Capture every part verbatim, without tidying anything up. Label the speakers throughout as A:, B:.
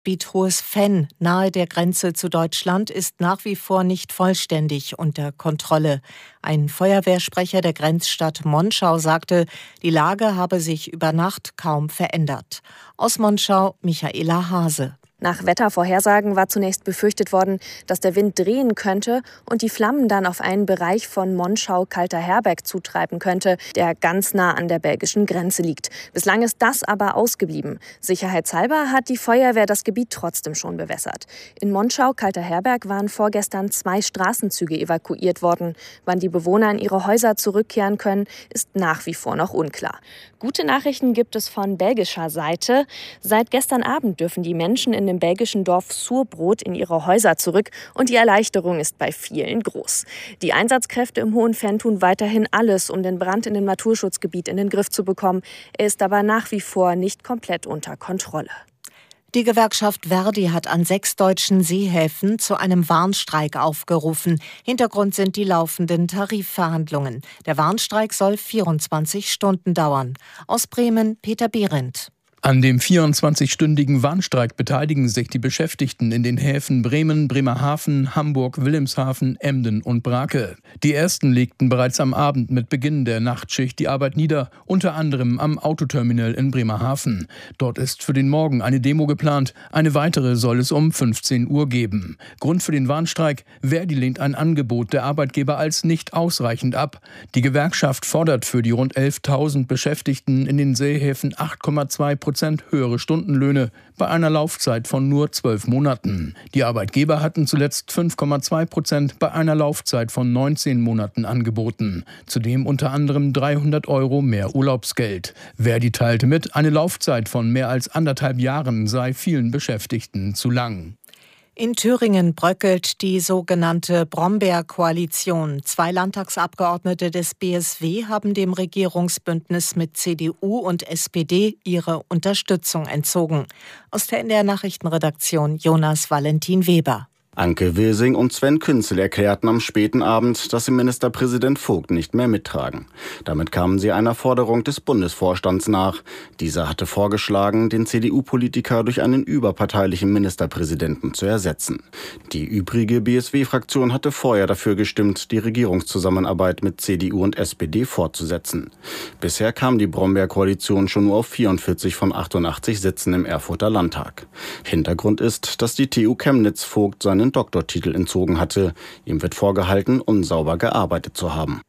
A: Gebiet Hohes Venn nahe der Grenze zu Deutschland ist nach wie vor nicht vollständig unter Kontrolle. Ein Feuerwehrsprecher der Grenzstadt Monschau sagte, die Lage habe sich über Nacht kaum verändert. Aus Monschau Michaela Hase.
B: Nach Wettervorhersagen war zunächst befürchtet worden, dass der Wind drehen könnte und die Flammen dann auf einen Bereich von Monschau-Kalterherberg zutreiben könnte, der ganz nah an der belgischen Grenze liegt. Bislang ist das aber ausgeblieben. Sicherheitshalber hat die Feuerwehr das Gebiet trotzdem schon bewässert. In Monschau-Kalterherberg waren vorgestern zwei Straßenzüge evakuiert worden. Wann die Bewohner in ihre Häuser zurückkehren können, ist nach wie vor noch unklar. Gute Nachrichten gibt es von belgischer Seite. Seit gestern Abend dürfen die Menschen in dem belgischen Dorf Surbrot in ihre Häuser zurück und die Erleichterung ist bei vielen groß. Die Einsatzkräfte im Hohen Venn tun weiterhin alles, um den Brand in dem Naturschutzgebiet in den Griff zu bekommen. Er ist aber nach wie vor nicht komplett unter Kontrolle.
A: Die Gewerkschaft Verdi hat an sechs deutschen Seehäfen zu einem Warnstreik aufgerufen. Hintergrund sind die laufenden Tarifverhandlungen. Der Warnstreik soll vierundzwanzig Stunden dauern. Aus Bremen Peter Behrendt.
C: An dem vierundzwanzigstündigen Warnstreik beteiligen sich die Beschäftigten in den Häfen Bremen, Bremerhaven, Hamburg, Wilhelmshaven, Emden und Brake. Die ersten legten bereits am Abend mit Beginn der Nachtschicht die Arbeit nieder, unter anderem am Autoterminal in Bremerhaven. Dort ist für den Morgen eine Demo geplant, eine weitere soll es um fünfzehn Uhr geben. Grund für den Warnstreik: Verdi lehnt ein Angebot der Arbeitgeber als nicht ausreichend ab. Die Gewerkschaft fordert für die rund elftausend Beschäftigten in den Seehäfen acht Komma zwei Prozent höhere Stundenlöhne bei einer Laufzeit von nur zwölf Monaten. Die Arbeitgeber hatten zuletzt fünf Komma zwei Prozent bei einer Laufzeit von neunzehn Monaten angeboten. Zudem unter anderem dreihundert Euro mehr Urlaubsgeld. Verdi teilte mit, eine Laufzeit von mehr als anderthalb Jahren sei vielen Beschäftigten zu lang.
A: In Thüringen bröckelt die sogenannte Brombeer-Koalition. Zwei Landtagsabgeordnete des B S W haben dem Regierungsbündnis mit C D U und S P D ihre Unterstützung entzogen. Aus der N D R-Nachrichtenredaktion Jonas Valentin Weber.
D: Anke Wilsing und Sven Künzel erklärten am späten Abend, dass sie Ministerpräsident Vogt nicht mehr mittragen. Damit kamen sie einer Forderung des Bundesvorstands nach. Dieser hatte vorgeschlagen, den C D U-Politiker durch einen überparteilichen Ministerpräsidenten zu ersetzen. Die übrige B S W-Fraktion hatte vorher dafür gestimmt, die Regierungszusammenarbeit mit C D U und S P D fortzusetzen. Bisher kam die Brombeer-Koalition schon nur auf vierundvierzig von achtundachtzig Sitzen im Erfurter Landtag. Hintergrund ist, dass die T U Chemnitz Vogt seinen Doktortitel entzogen hatte. Ihm wird vorgehalten, unsauber gearbeitet zu haben.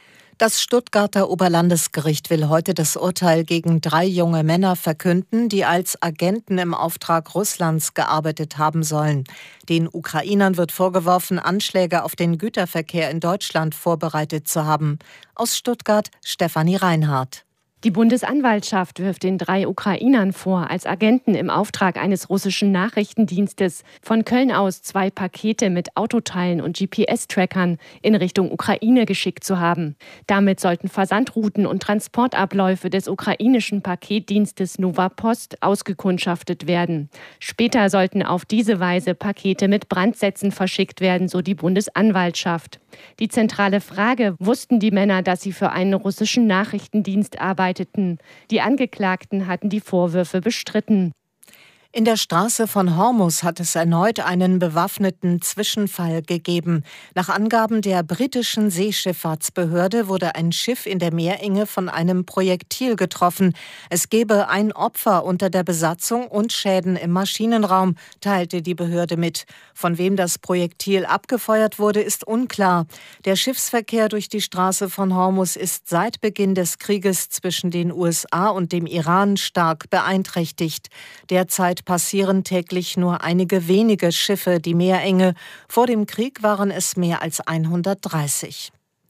A: Das Stuttgarter Oberlandesgericht will heute das Urteil gegen drei junge Männer verkünden, die als Agenten im Auftrag Russlands gearbeitet haben sollen. Den Ukrainern wird vorgeworfen, Anschläge auf den Güterverkehr in Deutschland vorbereitet zu haben. Aus Stuttgart Stefanie Reinhardt.
E: Die Bundesanwaltschaft wirft den drei Ukrainern vor, als Agenten im Auftrag eines russischen Nachrichtendienstes von Köln aus zwei Pakete mit Autoteilen und G P S-Trackern in Richtung Ukraine geschickt zu haben. Damit sollten Versandrouten und Transportabläufe des ukrainischen Paketdienstes Nova Post ausgekundschaftet werden. Später sollten auf diese Weise Pakete mit Brandsätzen verschickt werden, so die Bundesanwaltschaft. Die zentrale Frage: Wussten die Männer, dass sie für einen russischen Nachrichtendienst arbeiteten? Die Angeklagten hatten die Vorwürfe bestritten.
A: In der Straße von Hormuz hat es erneut einen bewaffneten Zwischenfall gegeben. Nach Angaben der britischen Seeschifffahrtsbehörde wurde ein Schiff in der Meerenge von einem Projektil getroffen. Es gebe ein Opfer unter der Besatzung und Schäden im Maschinenraum, teilte die Behörde mit. Von wem das Projektil abgefeuert wurde, ist unklar. Der Schiffsverkehr durch die Straße von Hormuz ist seit Beginn des Krieges zwischen den U S A und dem Iran stark beeinträchtigt. Derzeit passieren täglich nur einige wenige Schiffe die Meerenge. Vor dem Krieg waren es mehr als hundertdreißig.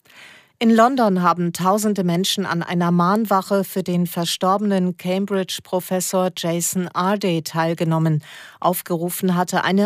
A: In London haben tausende Menschen an einer Mahnwache für den verstorbenen Cambridge-Professor Jason Arday teilgenommen. Aufgerufen hatte eine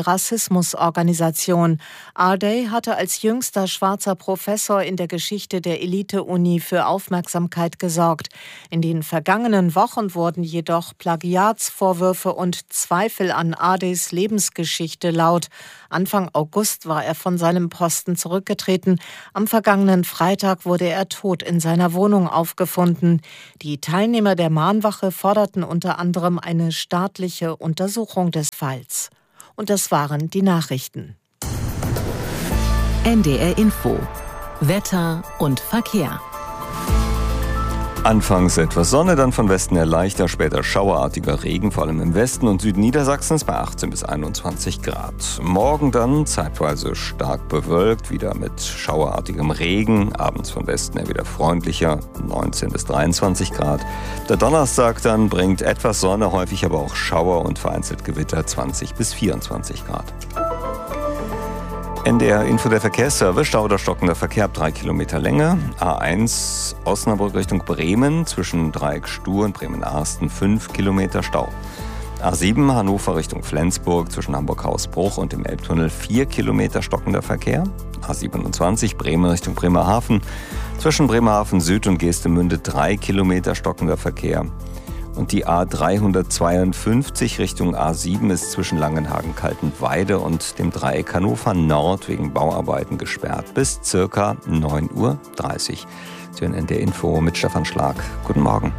A: Antirassismus-Organisation. Arday hatte als jüngster schwarzer Professor in der Geschichte der Elite-Uni für Aufmerksamkeit gesorgt. In den vergangenen Wochen wurden jedoch Plagiatsvorwürfe und Zweifel an Ardays Lebensgeschichte laut. Anfang August war er von seinem Posten zurückgetreten. Am vergangenen Freitag Freitag wurde er tot in seiner Wohnung aufgefunden. Die Teilnehmer der Mahnwache forderten unter anderem eine staatliche Untersuchung des Falls. Und das waren die Nachrichten.
F: N D R Info. Wetter und Verkehr.
G: Anfangs etwas Sonne, dann von Westen her leichter, später schauerartiger Regen, vor allem im Westen und Süden Niedersachsens bei achtzehn bis einundzwanzig Grad. Morgen dann zeitweise stark bewölkt, wieder mit schauerartigem Regen, abends von Westen her wieder freundlicher, neunzehn bis dreiundzwanzig Grad. Der Donnerstag dann bringt etwas Sonne, häufig aber auch Schauer und vereinzelt Gewitter, zwanzig bis vierundzwanzig Grad. N D R Info der Verkehrsservice, Stau oder stockender Verkehr ab drei Kilometer Länge. A eins Osnabrück Richtung Bremen zwischen Dreieck Stur und Bremen-Arsten fünf Kilometer Stau. A sieben Hannover Richtung Flensburg zwischen Hamburg-Hausbruch und dem Elbtunnel vier Kilometer stockender Verkehr. A siebenundzwanzig Bremen Richtung Bremerhaven zwischen Bremerhaven Süd und Geestemünde drei Kilometer stockender Verkehr. Und die A dreihundertzweiundfünfzig Richtung A sieben ist zwischen Langenhagen-Kaltenweide und dem Dreieck Hannover Nord wegen Bauarbeiten gesperrt bis circa neun Uhr dreißig. Sie hören N D R Info mit Stefan Schlag. Guten Morgen.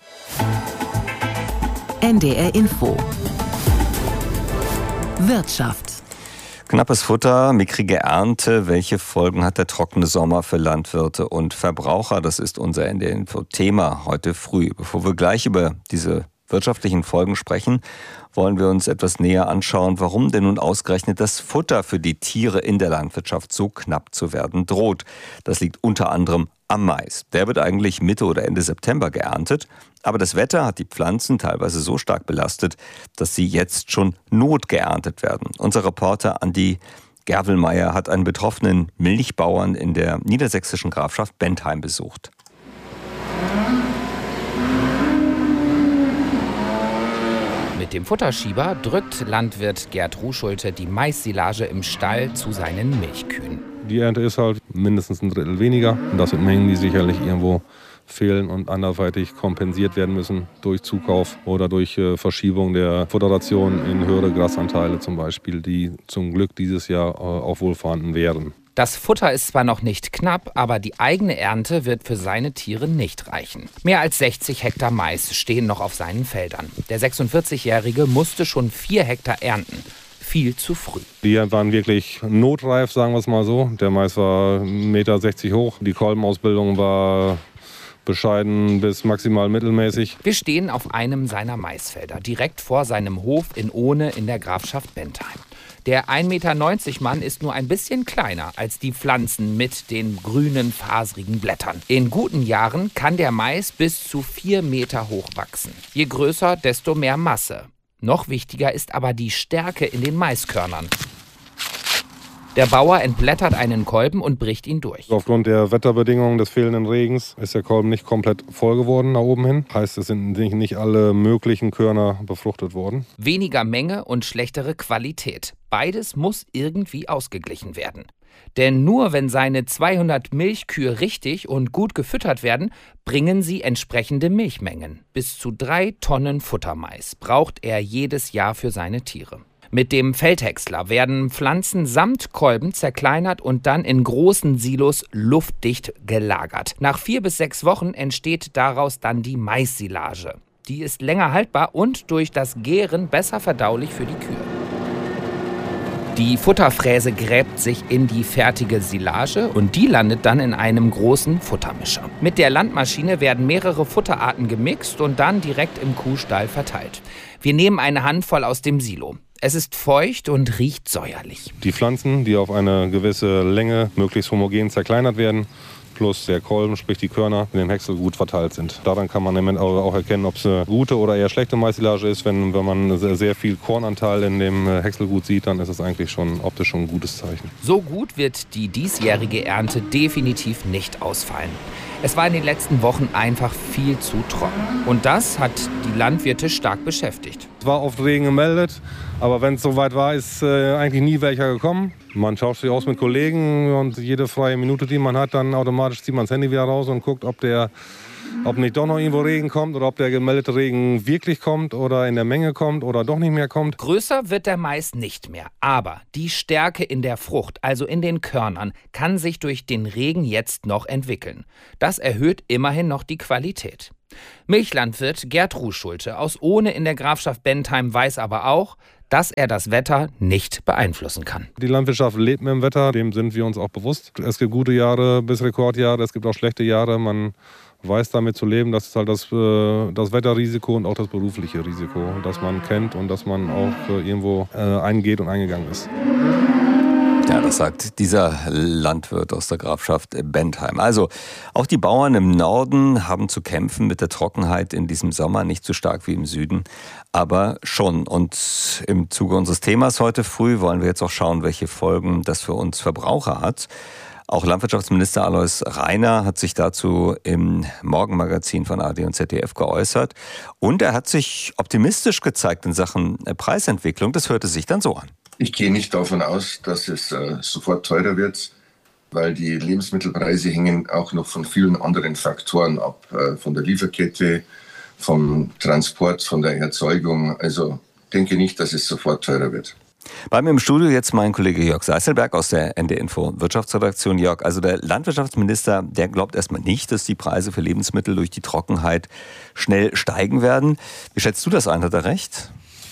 F: N D R Info. Wirtschaft.
G: Knappes Futter, mickrige Ernte. Welche Folgen hat der trockene Sommer für Landwirte und Verbraucher? Das ist unser N D R Info-Thema heute früh. Bevor wir gleich über diese wirtschaftlichen Folgen sprechen, wollen wir uns etwas näher anschauen, warum denn nun ausgerechnet das Futter für die Tiere in der Landwirtschaft so knapp zu werden droht. Das liegt unter anderem am Mais. Der wird eigentlich Mitte oder Ende September geerntet, aber das Wetter hat die Pflanzen teilweise so stark belastet, dass sie jetzt schon notgeerntet werden. Unser Reporter Andi Gerwelmeier hat einen betroffenen Milchbauern in der niedersächsischen Grafschaft Bentheim besucht.
H: Mit dem Futterschieber drückt Landwirt Gerd Ruschulte die Maissilage im Stall zu seinen Milchkühen.
I: Die Ernte ist halt mindestens ein Drittel weniger. Und das sind Mengen, die sicherlich irgendwo fehlen und anderweitig kompensiert werden müssen durch Zukauf oder durch äh, Verschiebung der Futterration in höhere Grasanteile zum Beispiel, die zum Glück dieses Jahr äh, auch wohl vorhanden wären.
H: Das Futter ist zwar noch nicht knapp, aber die eigene Ernte wird für seine Tiere nicht reichen. Mehr als sechzig Hektar Mais stehen noch auf seinen Feldern. Der sechsundvierzigjährige musste schon vier Hektar ernten. Viel zu früh.
I: Die waren wirklich notreif, sagen wir es mal so. Der Mais war eins Komma sechzig Meter hoch. Die Kolbenausbildung war bescheiden bis maximal mittelmäßig.
H: Wir stehen auf einem seiner Maisfelder, direkt vor seinem Hof in Ohne in der Grafschaft Bentheim. Der ein Meter neunzig Mann ist nur ein bisschen kleiner als die Pflanzen mit den grünen, faserigen Blättern. In guten Jahren kann der Mais bis zu vier Meter hoch wachsen. Je größer, desto mehr Masse. Noch wichtiger ist aber die Stärke in den Maiskörnern. Der Bauer entblättert einen Kolben und bricht ihn durch.
I: Aufgrund der Wetterbedingungen des fehlenden Regens ist der Kolben nicht komplett voll geworden nach oben hin. Heißt, es sind nicht alle möglichen Körner befruchtet worden.
H: Weniger Menge und schlechtere Qualität. Beides muss irgendwie ausgeglichen werden. Denn nur wenn seine zweihundert Milchkühe richtig und gut gefüttert werden, bringen sie entsprechende Milchmengen. Bis zu drei Tonnen Futtermais braucht er jedes Jahr für seine Tiere. Mit dem Feldhäcksler werden Pflanzen samt Kolben zerkleinert und dann in großen Silos luftdicht gelagert. Nach vier bis sechs Wochen entsteht daraus dann die Maissilage. Die ist länger haltbar und durch das Gären besser verdaulich für die Kühe. Die Futterfräse gräbt sich in die fertige Silage und die landet dann in einem großen Futtermischer. Mit der Landmaschine werden mehrere Futterarten gemixt und dann direkt im Kuhstall verteilt. Wir nehmen eine Handvoll aus dem Silo. Es ist feucht und riecht säuerlich.
I: Die Pflanzen, die auf eine gewisse Länge möglichst homogen zerkleinert werden, plus der Kolben, sprich die Körner, in dem Häcksel gut verteilt sind. Daran kann man auch erkennen, ob es eine gute oder eher schlechte Maissilage ist. Wenn, wenn man sehr viel Kornanteil in dem Häckselgut sieht, dann ist es eigentlich schon optisch schon ein gutes Zeichen.
H: So gut wird die diesjährige Ernte definitiv nicht ausfallen. Es war in den letzten Wochen einfach viel zu trocken. Und das hat die Landwirte stark beschäftigt.
I: Es war oft Regen gemeldet, aber wenn es soweit war, ist äh, eigentlich nie welcher gekommen. Man tauscht sich aus mit Kollegen und jede freie Minute, die man hat, dann automatisch zieht man das Handy wieder raus und guckt, ob der ob nicht doch noch irgendwo Regen kommt oder ob der gemeldete Regen wirklich kommt oder in der Menge kommt oder doch nicht mehr kommt.
H: Größer wird der Mais nicht mehr, aber die Stärke in der Frucht, also in den Körnern, kann sich durch den Regen jetzt noch entwickeln. Das erhöht immerhin noch die Qualität. Milchlandwirt Gerd Ruhschulte aus Ohne in der Grafschaft Bentheim weiß aber auch, dass er das Wetter nicht beeinflussen kann.
I: Die Landwirtschaft lebt mit dem Wetter, dem sind wir uns auch bewusst. Es gibt gute Jahre bis Rekordjahre, es gibt auch schlechte Jahre. Man weiß damit zu leben, das ist halt das, das Wetterrisiko und auch das berufliche Risiko, das man kennt und das man auch irgendwo eingeht und eingegangen ist.
G: Ja, das sagt dieser Landwirt aus der Grafschaft Bentheim. Also auch die Bauern im Norden haben zu kämpfen mit der Trockenheit in diesem Sommer, nicht so stark wie im Süden, aber schon. Und im Zuge unseres Themas heute früh wollen wir jetzt auch schauen, welche Folgen das für uns Verbraucher hat. Auch Landwirtschaftsminister Alois Rainer hat sich dazu im Morgenmagazin von A R D und Z D F geäußert. Und er hat sich optimistisch gezeigt in Sachen Preisentwicklung. Das hörte sich dann so an.
J: Ich gehe nicht davon aus, dass es äh, sofort teurer wird, weil die Lebensmittelpreise hängen auch noch von vielen anderen Faktoren ab. Äh, von der Lieferkette, vom Transport, von der Erzeugung. Also denke nicht, dass es sofort teurer wird.
G: Bei mir im Studio jetzt mein Kollege Jörg Seißelberg aus der N D Info Wirtschaftsredaktion. Jörg, also der Landwirtschaftsminister, der glaubt erstmal nicht, dass die Preise für Lebensmittel durch die Trockenheit schnell steigen werden. Wie schätzt du das ein? Hat er recht?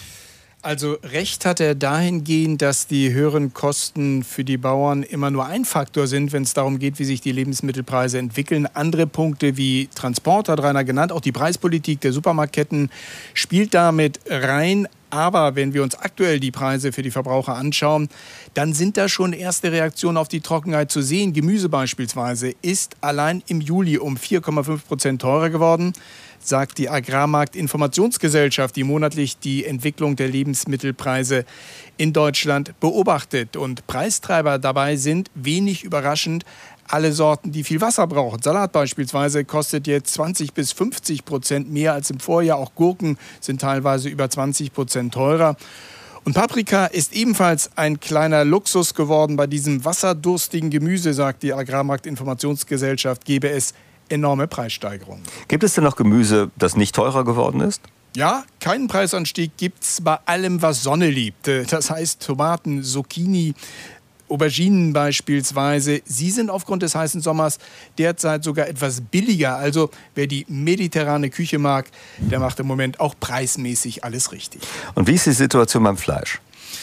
K: Also recht hat er dahingehend, dass die höheren Kosten für die Bauern immer nur ein Faktor sind, wenn es darum geht, wie sich die Lebensmittelpreise entwickeln. Andere Punkte wie Transport, hat Rainer genannt, auch die Preispolitik der Supermarktketten spielt damit rein. Aber wenn wir uns aktuell die Preise für die Verbraucher anschauen, dann sind da schon erste Reaktionen auf die Trockenheit zu sehen. Gemüse beispielsweise ist allein im Juli um vier Komma fünf Prozent teurer geworden, sagt die Agrarmarktinformationsgesellschaft, die monatlich die Entwicklung der Lebensmittelpreise in Deutschland beobachtet. Und Preistreiber dabei sind wenig überraschend alle Sorten, die viel Wasser brauchen. Salat beispielsweise kostet jetzt zwanzig bis fünfzig Prozent mehr als im Vorjahr. Auch Gurken sind teilweise über zwanzig Prozent teurer. Und Paprika ist ebenfalls ein kleiner Luxus geworden. Bei diesem wasserdurstigen Gemüse, sagt die Agrarmarktinformationsgesellschaft, gäbe es enorme Preissteigerungen.
G: Gibt es denn noch Gemüse, das nicht teurer geworden ist?
K: Ja, keinen Preisanstieg gibt es bei allem, was Sonne liebt. Das heißt Tomaten, Zucchini, Auberginen beispielsweise. Sie sind aufgrund des heißen Sommers derzeit sogar etwas billiger. Also wer die mediterrane Küche mag, der macht im Moment auch preismäßig alles richtig.
G: Und wie ist die Situation beim Fleisch?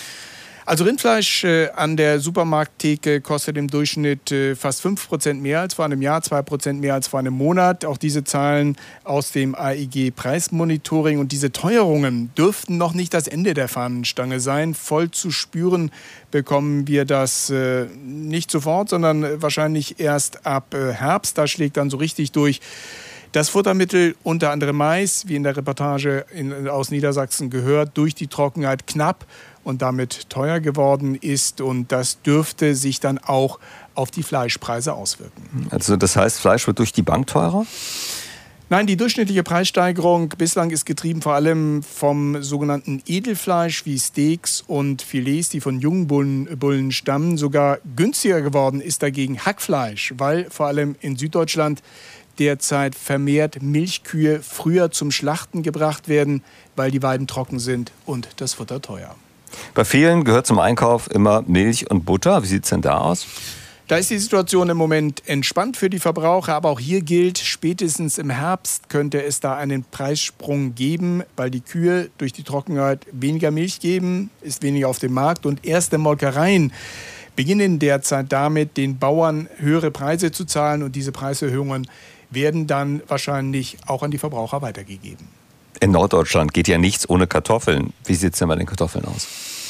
K: Also Rindfleisch äh, an der Supermarkttheke kostet im Durchschnitt äh, fast fünf Prozent mehr als vor einem Jahr, zwei Prozent mehr als vor einem Monat. Auch diese Zahlen aus dem A I G-Preismonitoring. Und diese Teuerungen dürften noch nicht das Ende der Fahnenstange sein. Voll zu spüren bekommen wir das äh, nicht sofort, sondern wahrscheinlich erst ab äh, Herbst. Da schlägt dann so richtig durch. Das Futtermittel, unter anderem Mais, wie in der Reportage in, aus Niedersachsen gehört, durch die Trockenheit knapp und damit teuer geworden ist. Und das dürfte sich dann auch auf die Fleischpreise auswirken.
G: Also das heißt, Fleisch wird durch die Bank teurer?
K: Nein, die durchschnittliche Preissteigerung bislang ist getrieben vor allem vom sogenannten Edelfleisch wie Steaks und Filets, die von jungen Bullen, Bullen stammen. Sogar günstiger geworden ist dagegen Hackfleisch, weil vor allem in Süddeutschland derzeit vermehrt Milchkühe früher zum Schlachten gebracht werden, weil die Weiden trocken sind und das Futter teuer.
G: Bei vielen gehört zum Einkauf immer Milch und Butter. Wie sieht es denn da aus?
K: Da ist die Situation im Moment entspannt für die Verbraucher, aber auch hier gilt, spätestens im Herbst könnte es da einen Preissprung geben, weil die Kühe durch die Trockenheit weniger Milch geben, ist weniger auf dem Markt und erste Molkereien beginnen derzeit damit, den Bauern höhere Preise zu zahlen und diese Preiserhöhungen werden dann wahrscheinlich auch an die Verbraucher weitergegeben.
G: In Norddeutschland geht ja nichts ohne Kartoffeln. Wie sieht es denn bei den Kartoffeln aus?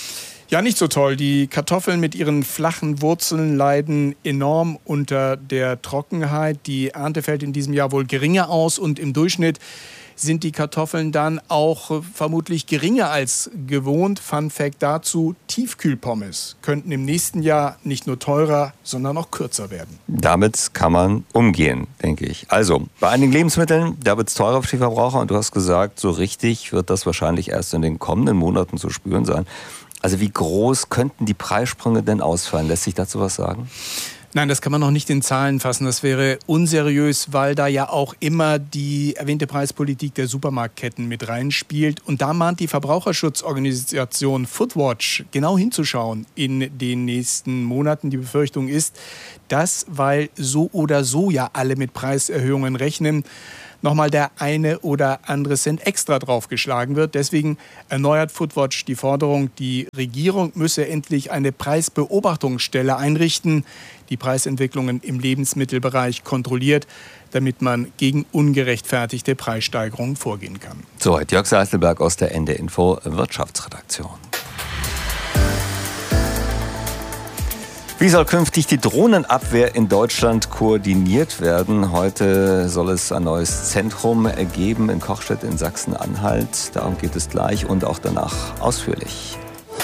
K: Ja, nicht so toll. Die Kartoffeln mit ihren flachen Wurzeln leiden enorm unter der Trockenheit. Die Ernte fällt in diesem Jahr wohl geringer aus und im Durchschnitt sind die Kartoffeln dann auch vermutlich geringer als gewohnt. Fun Fact dazu, Tiefkühlpommes könnten im nächsten Jahr nicht nur teurer, sondern auch kürzer werden.
G: Damit kann man umgehen, denke ich. Also, bei einigen Lebensmitteln, da wird es teurer für die Verbraucher und du hast gesagt, so richtig wird das wahrscheinlich erst in den kommenden Monaten zu spüren sein. Also wie groß könnten die Preissprünge denn ausfallen? Lässt sich dazu was sagen?
K: Nein, das kann man noch nicht in Zahlen fassen. Das wäre unseriös, weil da ja auch immer die erwähnte Preispolitik der Supermarktketten mit reinspielt. Und da mahnt die Verbraucherschutzorganisation Foodwatch genau hinzuschauen in den nächsten Monaten. Die Befürchtung ist, dass, weil so oder so ja alle mit Preiserhöhungen rechnen, nochmal der eine oder andere Cent extra draufgeschlagen wird. Deswegen erneuert Foodwatch die Forderung, die Regierung müsse endlich eine Preisbeobachtungsstelle einrichten, die Preisentwicklungen im Lebensmittelbereich kontrolliert, damit man gegen ungerechtfertigte Preissteigerungen vorgehen kann.
G: So, Jörg Seiselberg aus der Ende Info Wirtschaftsredaktion. Wie soll künftig die Drohnenabwehr in Deutschland koordiniert werden? Heute soll es ein neues Zentrum geben in Kochstedt in Sachsen-Anhalt. Darum geht es gleich und auch danach ausführlich.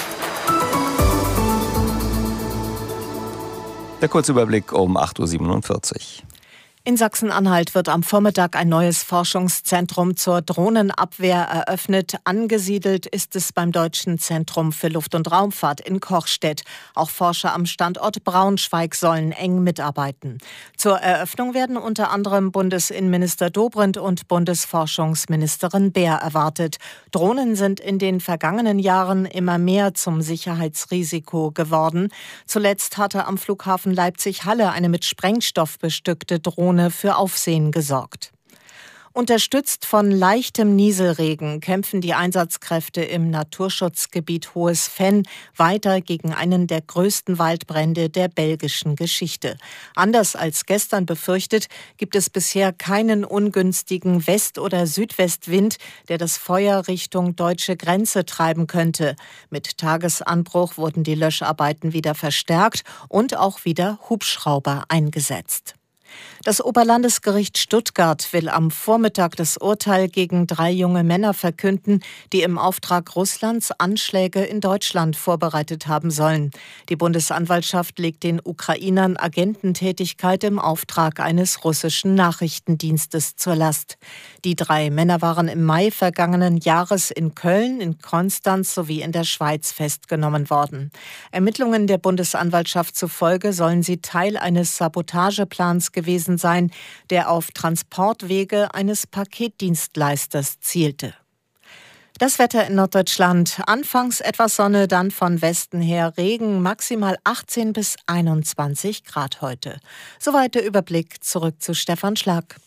G: Der Kurzüberblick um acht Uhr siebenundvierzig.
A: In Sachsen-Anhalt wird am Vormittag ein neues Forschungszentrum zur Drohnenabwehr eröffnet. Angesiedelt ist es beim Deutschen Zentrum für Luft- und Raumfahrt in Kochstedt. Auch Forscher am Standort Braunschweig sollen eng mitarbeiten. Zur Eröffnung werden unter anderem Bundesinnenminister Dobrindt und Bundesforschungsministerin Beer erwartet. Drohnen sind in den vergangenen Jahren immer mehr zum Sicherheitsrisiko geworden. Zuletzt hatte am Flughafen Leipzig-Halle eine mit Sprengstoff bestückte Drohne für Aufsehen gesorgt. Unterstützt von leichtem Nieselregen kämpfen die Einsatzkräfte im Naturschutzgebiet Hohes Venn weiter gegen einen der größten Waldbrände der belgischen Geschichte. Anders als gestern befürchtet, gibt es bisher keinen ungünstigen West- oder Südwestwind, der das Feuer Richtung deutsche Grenze treiben könnte. Mit Tagesanbruch wurden die Löscharbeiten wieder verstärkt und auch wieder Hubschrauber eingesetzt. Das Oberlandesgericht Stuttgart will am Vormittag das Urteil gegen drei junge Männer verkünden, die im Auftrag Russlands Anschläge in Deutschland vorbereitet haben sollen. Die Bundesanwaltschaft legt den Ukrainern Agententätigkeit im Auftrag eines russischen Nachrichtendienstes zur Last. Die drei Männer waren im Mai vergangenen Jahres in Köln, in Konstanz sowie in der Schweiz festgenommen worden. Ermittlungen der Bundesanwaltschaft zufolge sollen sie Teil eines Sabotageplans gewesen sein, der auf Transportwege eines Paketdienstleisters zielte. Das Wetter in Norddeutschland. Anfangs etwas Sonne, dann von Westen her Regen, maximal achtzehn bis einundzwanzig Grad heute. Soweit der Überblick. Zurück zu Stefan Schlag.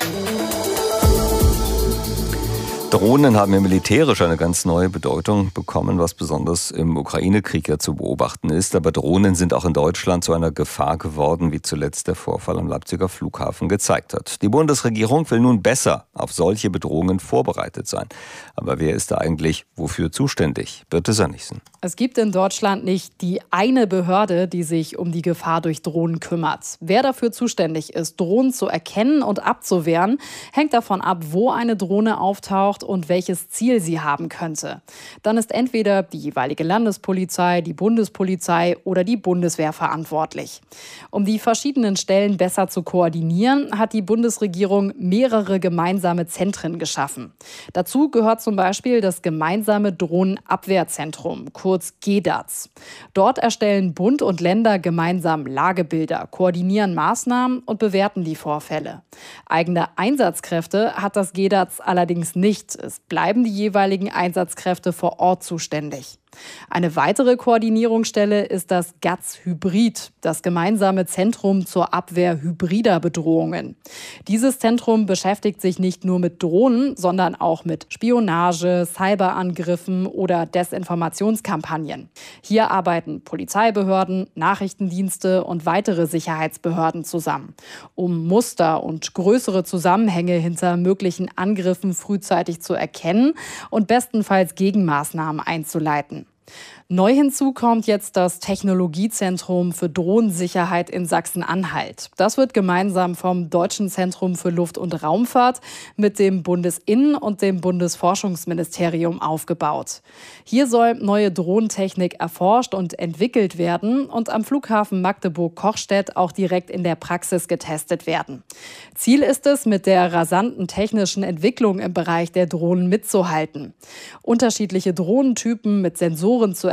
G: Drohnen haben ja militärisch eine ganz neue Bedeutung bekommen, was besonders im Ukraine-Krieg ja zu beobachten ist. Aber Drohnen sind auch in Deutschland zu einer Gefahr geworden, wie zuletzt der Vorfall am Leipziger Flughafen gezeigt hat. Die Bundesregierung will nun besser auf solche Bedrohungen vorbereitet sein. Aber wer ist da eigentlich wofür zuständig? Birte Sönnigsen.
L: Es gibt in Deutschland nicht die eine Behörde, die sich um die Gefahr durch Drohnen kümmert. Wer dafür zuständig ist, Drohnen zu erkennen und abzuwehren, hängt davon ab, wo eine Drohne auftaucht und welches Ziel sie haben könnte. Dann ist entweder die jeweilige Landespolizei, die Bundespolizei oder die Bundeswehr verantwortlich. Um die verschiedenen Stellen besser zu koordinieren, hat die Bundesregierung mehrere gemeinsame Zentren geschaffen. Dazu gehört zum Beispiel das gemeinsame Drohnenabwehrzentrum, kurz G D A Z. Dort erstellen Bund und Länder gemeinsam Lagebilder, koordinieren Maßnahmen und bewerten die Vorfälle. Eigene Einsatzkräfte hat das G D A Z allerdings nicht. Es bleiben die jeweiligen Einsatzkräfte vor Ort zuständig. Eine weitere Koordinierungsstelle ist das G A Z Hybrid, das gemeinsame Zentrum zur Abwehr hybrider Bedrohungen. Dieses Zentrum beschäftigt sich nicht nur mit Drohnen, sondern auch mit Spionage, Cyberangriffen oder Desinformationskampagnen. Hier arbeiten Polizeibehörden, Nachrichtendienste und weitere Sicherheitsbehörden zusammen, um Muster und größere Zusammenhänge hinter möglichen Angriffen frühzeitig zu erkennen und bestenfalls Gegenmaßnahmen einzuleiten. Neu hinzu kommt jetzt das Technologiezentrum für Drohnensicherheit in Sachsen-Anhalt. Das wird gemeinsam vom Deutschen Zentrum für Luft- und Raumfahrt mit dem Bundesinnen- und dem Bundesforschungsministerium aufgebaut. Hier soll neue Drohnentechnik erforscht und entwickelt werden und am Flughafen Magdeburg-Kochstedt auch direkt in der Praxis getestet werden. Ziel ist es, mit der rasanten technischen Entwicklung im Bereich der Drohnen mitzuhalten. Unterschiedliche Drohnentypen mit Sensoren zu erkennen,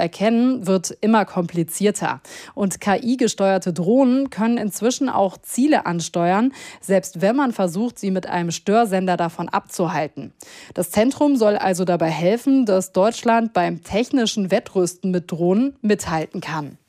L: erkennen wird immer komplizierter. Und K I-gesteuerte Drohnen können inzwischen auch Ziele ansteuern, selbst wenn man versucht, sie mit einem Störsender davon abzuhalten. Das Zentrum soll also dabei helfen, dass Deutschland beim technischen Wettrüsten mit Drohnen mithalten kann.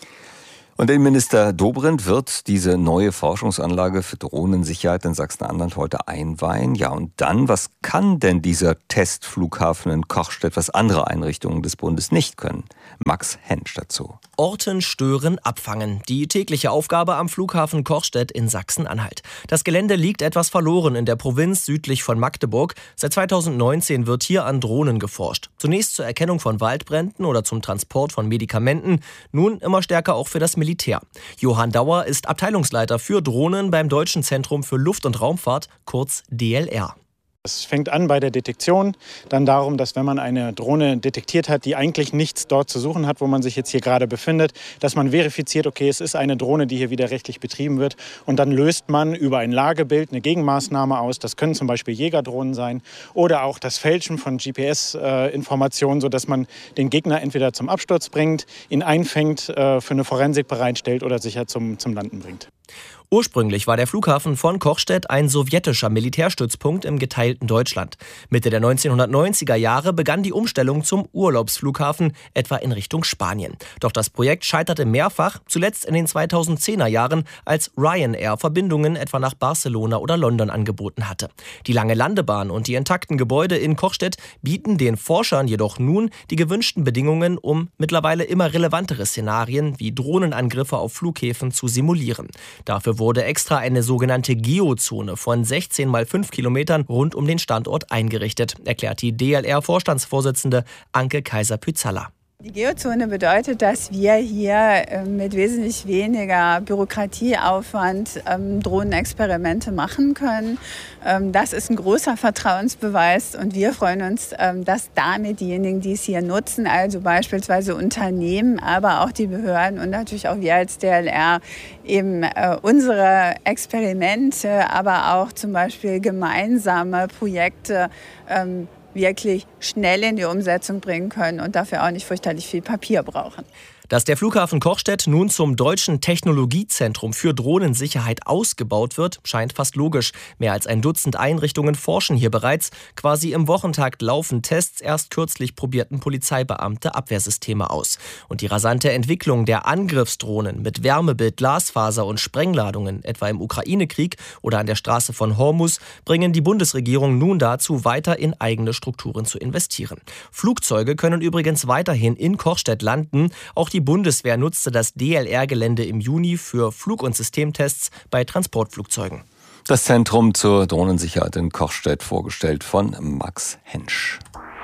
G: Und Innenminister Dobrindt wird diese neue Forschungsanlage für Drohnensicherheit in Sachsen-Anhalt heute einweihen. Ja, und dann, was kann denn dieser Testflughafen in Kochstedt, was andere Einrichtungen des Bundes nicht können? Max Hensch dazu.
M: Orten, stören, abfangen. Die tägliche Aufgabe am Flughafen Kochstedt in Sachsen-Anhalt. Das Gelände liegt etwas verloren in der Provinz südlich von Magdeburg. Seit zweitausendneunzehn wird hier an Drohnen geforscht. Zunächst zur Erkennung von Waldbränden oder zum Transport von Medikamenten. Nun immer stärker auch für das Militär. Johann Dauer ist Abteilungsleiter für Drohnen beim Deutschen Zentrum für Luft- und Raumfahrt, kurz D L R.
N: Es fängt an bei der Detektion, dann darum, dass wenn man eine Drohne detektiert hat, die eigentlich nichts dort zu suchen hat, wo man sich jetzt hier gerade befindet, dass man verifiziert, okay, es ist eine Drohne, die hier widerrechtlich betrieben wird. Und dann löst man über ein Lagebild eine Gegenmaßnahme aus. Das können zum Beispiel Jägerdrohnen sein oder auch das Fälschen von G P S-Informationen, sodass man den Gegner entweder zum Absturz bringt, ihn einfängt, für eine Forensik bereitstellt oder sicher zum, zum Landen bringt.
M: Ursprünglich war der Flughafen von Kochstedt ein sowjetischer Militärstützpunkt im geteilten Deutschland. Mitte der neunzehnhundertneunziger Jahre begann die Umstellung zum Urlaubsflughafen, etwa in Richtung Spanien. Doch das Projekt scheiterte mehrfach, zuletzt in den zweitausendzehner Jahren, als Ryanair Verbindungen etwa nach Barcelona oder London angeboten hatte. Die lange Landebahn und die intakten Gebäude in Kochstedt bieten den Forschern jedoch nun die gewünschten Bedingungen, um mittlerweile immer relevantere Szenarien wie Drohnenangriffe auf Flughäfen zu simulieren. Dafür wurde extra eine sogenannte Geozone von sechzehn mal fünf Kilometern rund um den Standort eingerichtet, erklärt die D L R-Vorstandsvorsitzende Anke Kaiser-Pyzalla.
O: Die Geozone bedeutet, dass wir hier mit wesentlich weniger Bürokratieaufwand ähm, Drohnenexperimente machen können. Ähm, das ist ein großer Vertrauensbeweis und wir freuen uns, ähm, dass damit diejenigen, die es hier nutzen, also beispielsweise Unternehmen, aber auch die Behörden und natürlich auch wir als D L R eben äh, unsere Experimente, aber auch zum Beispiel gemeinsame Projekte ähm, wirklich schnell in die Umsetzung bringen können und dafür auch nicht fürchterlich viel Papier brauchen.
M: Dass der Flughafen Kochstedt nun zum Deutschen Technologiezentrum für Drohnensicherheit ausgebaut wird, scheint fast logisch. Mehr als ein Dutzend Einrichtungen forschen hier bereits. Quasi im Wochentakt laufen Tests. Erst kürzlich probierten Polizeibeamte Abwehrsysteme aus. Und die rasante Entwicklung der Angriffsdrohnen mit Wärmebild, Glasfaser und Sprengladungen, etwa im Ukraine-Krieg oder an der Straße von Hormuz, bringen die Bundesregierung nun dazu, weiter in eigene Strukturen zu investieren. Flugzeuge können übrigens weiterhin in Kochstedt landen. Auch die Bundeswehr nutzte das D L R-Gelände im Juni für Flug- und Systemtests bei Transportflugzeugen.
G: Das Zentrum zur Drohnensicherheit in Kochstedt, vorgestellt von Max Hensch.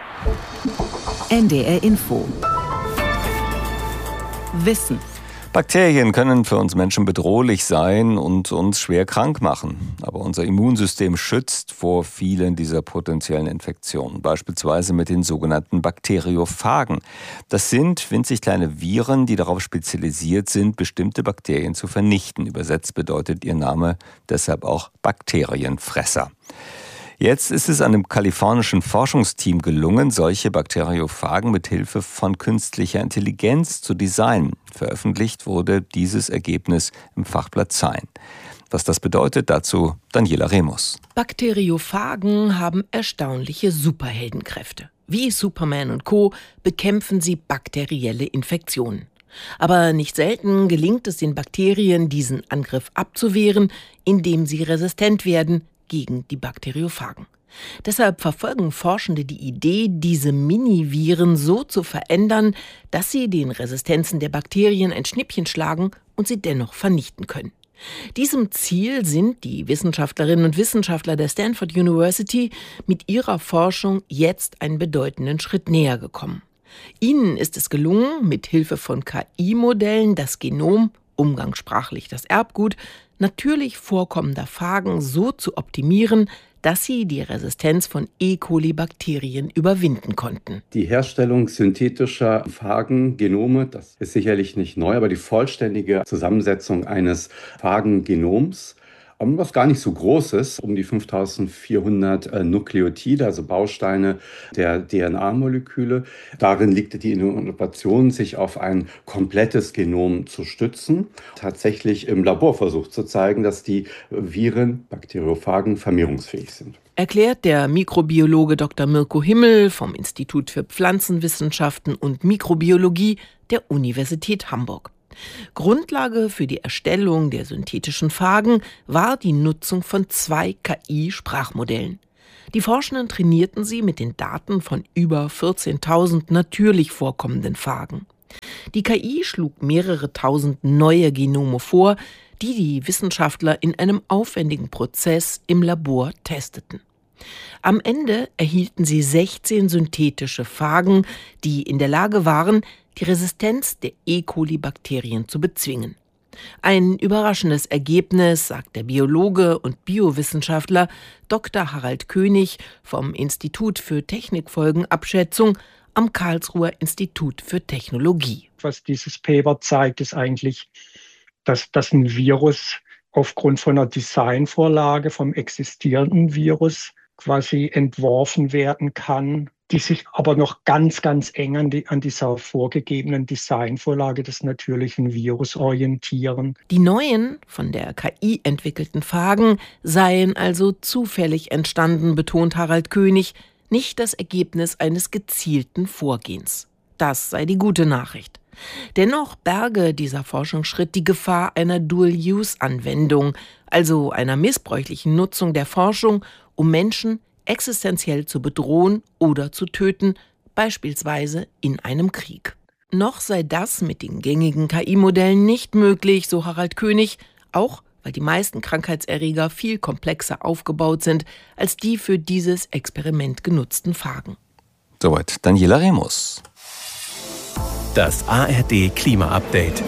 F: N D R Info. Wissen.
G: Bakterien können für uns Menschen bedrohlich sein und uns schwer krank machen. Aber unser Immunsystem schützt vor vielen dieser potenziellen Infektionen, beispielsweise mit den sogenannten Bakteriophagen. Das sind winzig kleine Viren, die darauf spezialisiert sind, bestimmte Bakterien zu vernichten. Übersetzt bedeutet ihr Name deshalb auch Bakterienfresser. Jetzt ist es einem kalifornischen Forschungsteam gelungen, solche Bakteriophagen mit Hilfe von künstlicher Intelligenz zu designen. Veröffentlicht wurde dieses Ergebnis im Fachblatt Science. Was das bedeutet, dazu Daniela Remus.
P: Bakteriophagen haben erstaunliche Superheldenkräfte. Wie Superman und Co. bekämpfen sie bakterielle Infektionen. Aber nicht selten gelingt es den Bakterien, diesen Angriff abzuwehren, indem sie resistent werden gegen die Bakteriophagen. Deshalb verfolgen Forschende die Idee, diese Mini-Viren so zu verändern, dass sie den Resistenzen der Bakterien ein Schnippchen schlagen und sie dennoch vernichten können. Diesem Ziel sind die Wissenschaftlerinnen und Wissenschaftler der Stanford University mit ihrer Forschung jetzt einen bedeutenden Schritt näher gekommen. Ihnen ist es gelungen, mit Hilfe von K I-Modellen das Genom, umgangssprachlich das Erbgut, natürlich vorkommender Phagen so zu optimieren, dass sie die Resistenz von E. coli-Bakterien überwinden konnten.
Q: Die Herstellung synthetischer Phagengenome, das ist sicherlich nicht neu, aber die vollständige Zusammensetzung eines Phagengenoms was gar nicht so Großes, um die fünftausendvierhundert äh, Nukleotide, also Bausteine der D N A-Moleküle. Darin liegt die Innovation, sich auf ein komplettes Genom zu stützen, tatsächlich im Laborversuch zu zeigen, dass die Viren, Bakteriophagen, vermehrungsfähig sind.
P: Erklärt der Mikrobiologe Doktor Mirko Himmel vom Institut für Pflanzenwissenschaften und Mikrobiologie der Universität Hamburg. Grundlage für die Erstellung der synthetischen Phagen war die Nutzung von zwei K I-Sprachmodellen. Die Forschenden trainierten sie mit den Daten von über vierzehntausend natürlich vorkommenden Phagen. Die K I schlug mehrere tausend neue Genome vor, die die Wissenschaftler in einem aufwendigen Prozess im Labor testeten. Am Ende erhielten sie sechzehn synthetische Phagen, die in der Lage waren, die Resistenz der E. coli-Bakterien zu bezwingen. Ein überraschendes Ergebnis, sagt der Biologe und Biowissenschaftler Doktor Harald König vom Institut für Technikfolgenabschätzung am Karlsruher Institut für Technologie.
R: Was dieses Paper zeigt, ist eigentlich, dass, dass ein Virus aufgrund von einer Designvorlage vom existierenden Virus quasi entworfen werden kann, die sich aber noch ganz, ganz eng an, die, an dieser vorgegebenen Designvorlage des natürlichen Virus orientieren.
P: Die neuen, von der K I entwickelten Phagen seien also zufällig entstanden, betont Harald König, nicht das Ergebnis eines gezielten Vorgehens. Das sei die gute Nachricht. Dennoch berge dieser Forschungsschritt die Gefahr einer Dual-Use-Anwendung, also einer missbräuchlichen Nutzung der Forschung, um Menschen existenziell zu bedrohen oder zu töten, beispielsweise in einem Krieg. Noch sei das mit den gängigen K I-Modellen nicht möglich, so Harald König, auch weil die meisten Krankheitserreger viel komplexer aufgebaut sind als die für dieses Experiment genutzten Phagen.
G: Soweit Daniela Remus.
S: Das A R D-Klima-Update.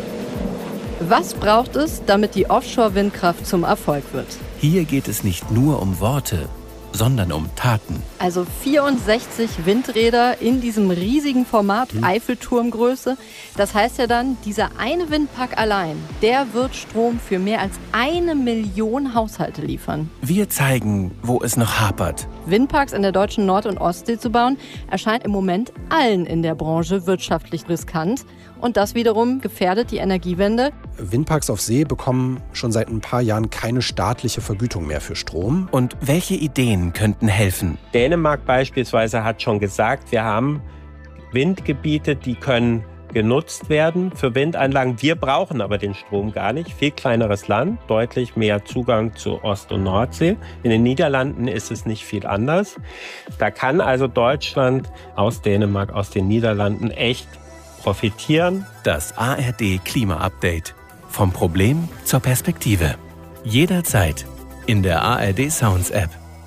T: Was braucht es, damit die Offshore-Windkraft zum Erfolg wird?
S: Hier geht es nicht nur um Worte, sondern um Taten.
T: Also vierundsechzig Windräder in diesem riesigen Format, hm. Eiffelturmgröße. Das heißt ja dann, dieser eine Windpark allein, der wird Strom für mehr als eine Million Haushalte liefern.
S: Wir zeigen, wo es noch hapert.
T: Windparks in der deutschen Nord- und Ostsee zu bauen, erscheint im Moment allen in der Branche wirtschaftlich riskant. Und das wiederum gefährdet die Energiewende.
U: Windparks auf See bekommen schon seit ein paar Jahren keine staatliche Vergütung mehr für Strom.
S: Und welche Ideen könnten helfen?
V: Dänemark beispielsweise hat schon gesagt, wir haben Windgebiete, die können genutzt werden für Windanlagen. Wir brauchen aber den Strom gar nicht. Viel kleineres Land, deutlich mehr Zugang zu Ost- und Nordsee. In den Niederlanden ist es nicht viel anders. Da kann also Deutschland aus Dänemark, aus den Niederlanden echt profitieren.
S: Das A R D-Klima-Update. Vom Problem zur Perspektive. Jederzeit in der A R D Sounds App.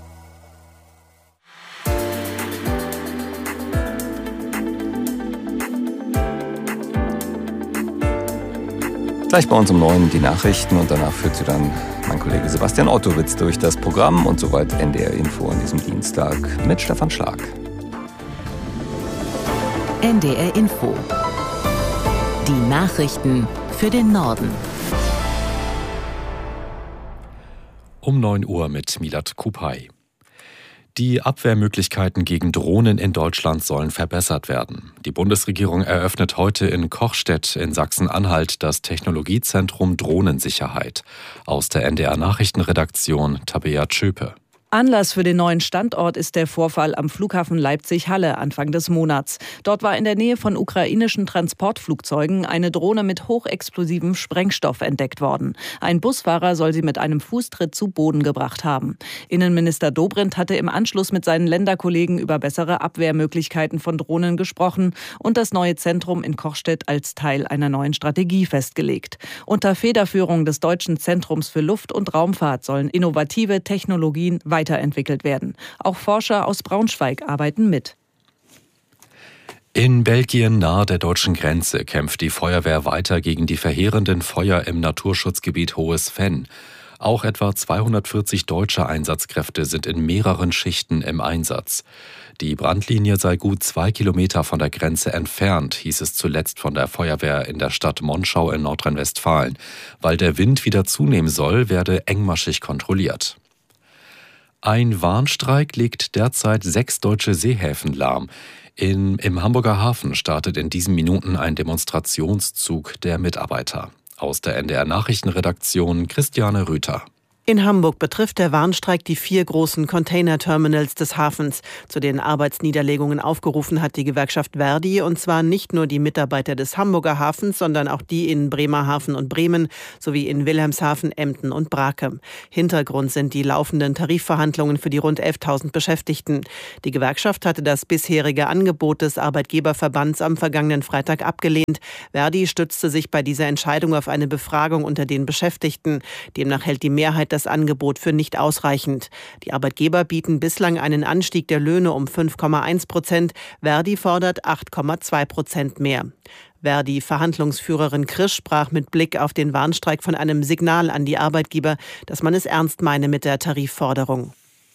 G: Gleich bei uns um neun die Nachrichten und danach führt sie dann mein Kollege Sebastian Ottowitz durch das Programm und soweit N D R Info an diesem Dienstag mit Stefan Schlag.
F: N D R Info. Die Nachrichten für den Norden.
W: Um neun Uhr mit Milad Kupay. Die Abwehrmöglichkeiten gegen Drohnen in Deutschland sollen verbessert werden. Die Bundesregierung eröffnet heute in Kochstedt in Sachsen-Anhalt das Technologiezentrum Drohnensicherheit. Aus der N D R Nachrichtenredaktion Tabea Tschöpe.
X: Anlass für den neuen Standort ist der Vorfall am Flughafen Leipzig-Halle Anfang des Monats. Dort war in der Nähe von ukrainischen Transportflugzeugen eine Drohne mit hochexplosivem Sprengstoff entdeckt worden. Ein Busfahrer soll sie mit einem Fußtritt zu Boden gebracht haben. Innenminister Dobrindt hatte im Anschluss mit seinen Länderkollegen über bessere Abwehrmöglichkeiten von Drohnen gesprochen und das neue Zentrum in Kochstedt als Teil einer neuen Strategie festgelegt. Unter Federführung des Deutschen Zentrums für Luft- und Raumfahrt sollen innovative Technologien weiterentwickelt werden. Auch Forscher aus Braunschweig arbeiten mit.
W: In Belgien nahe der deutschen Grenze kämpft die Feuerwehr weiter gegen die verheerenden Feuer im Naturschutzgebiet Hohes Venn. Auch etwa zweihundertvierzig deutsche Einsatzkräfte sind in mehreren Schichten im Einsatz. Die Brandlinie sei gut zwei Kilometer von der Grenze entfernt, hieß es zuletzt von der Feuerwehr in der Stadt Monschau in Nordrhein-Westfalen. Weil der Wind wieder zunehmen soll, werde engmaschig kontrolliert. Ein Warnstreik legt derzeit sechs deutsche Seehäfen lahm. In, Im Hamburger Hafen startet in diesen Minuten ein Demonstrationszug der Mitarbeiter. Aus der N D R-Nachrichtenredaktion Christiane Rüther.
B: In Hamburg betrifft der Warnstreik die vier großen Container-Terminals des Hafens. Zu den Arbeitsniederlegungen aufgerufen hat die Gewerkschaft Verdi, und zwar nicht nur die Mitarbeiter des Hamburger Hafens, sondern auch die in Bremerhaven und Bremen sowie in Wilhelmshaven, Emden und Brakel. Hintergrund sind die laufenden Tarifverhandlungen für die rund elftausend Beschäftigten. Die Gewerkschaft hatte das bisherige Angebot des Arbeitgeberverbands am vergangenen Freitag abgelehnt. Verdi stützte sich bei dieser Entscheidung auf eine Befragung unter den Beschäftigten. Demnach hält die Mehrheit das Angebot für nicht ausreichend. Die Arbeitgeber bieten bislang einen Anstieg der Löhne um fünf Komma eins Prozent. Verdi fordert acht Komma zwei Prozent mehr. Verdi-Verhandlungsführerin Krisch sprach mit Blick auf den Warnstreik von einem Signal an die Arbeitgeber, dass man es ernst meine mit der Tarifforderung.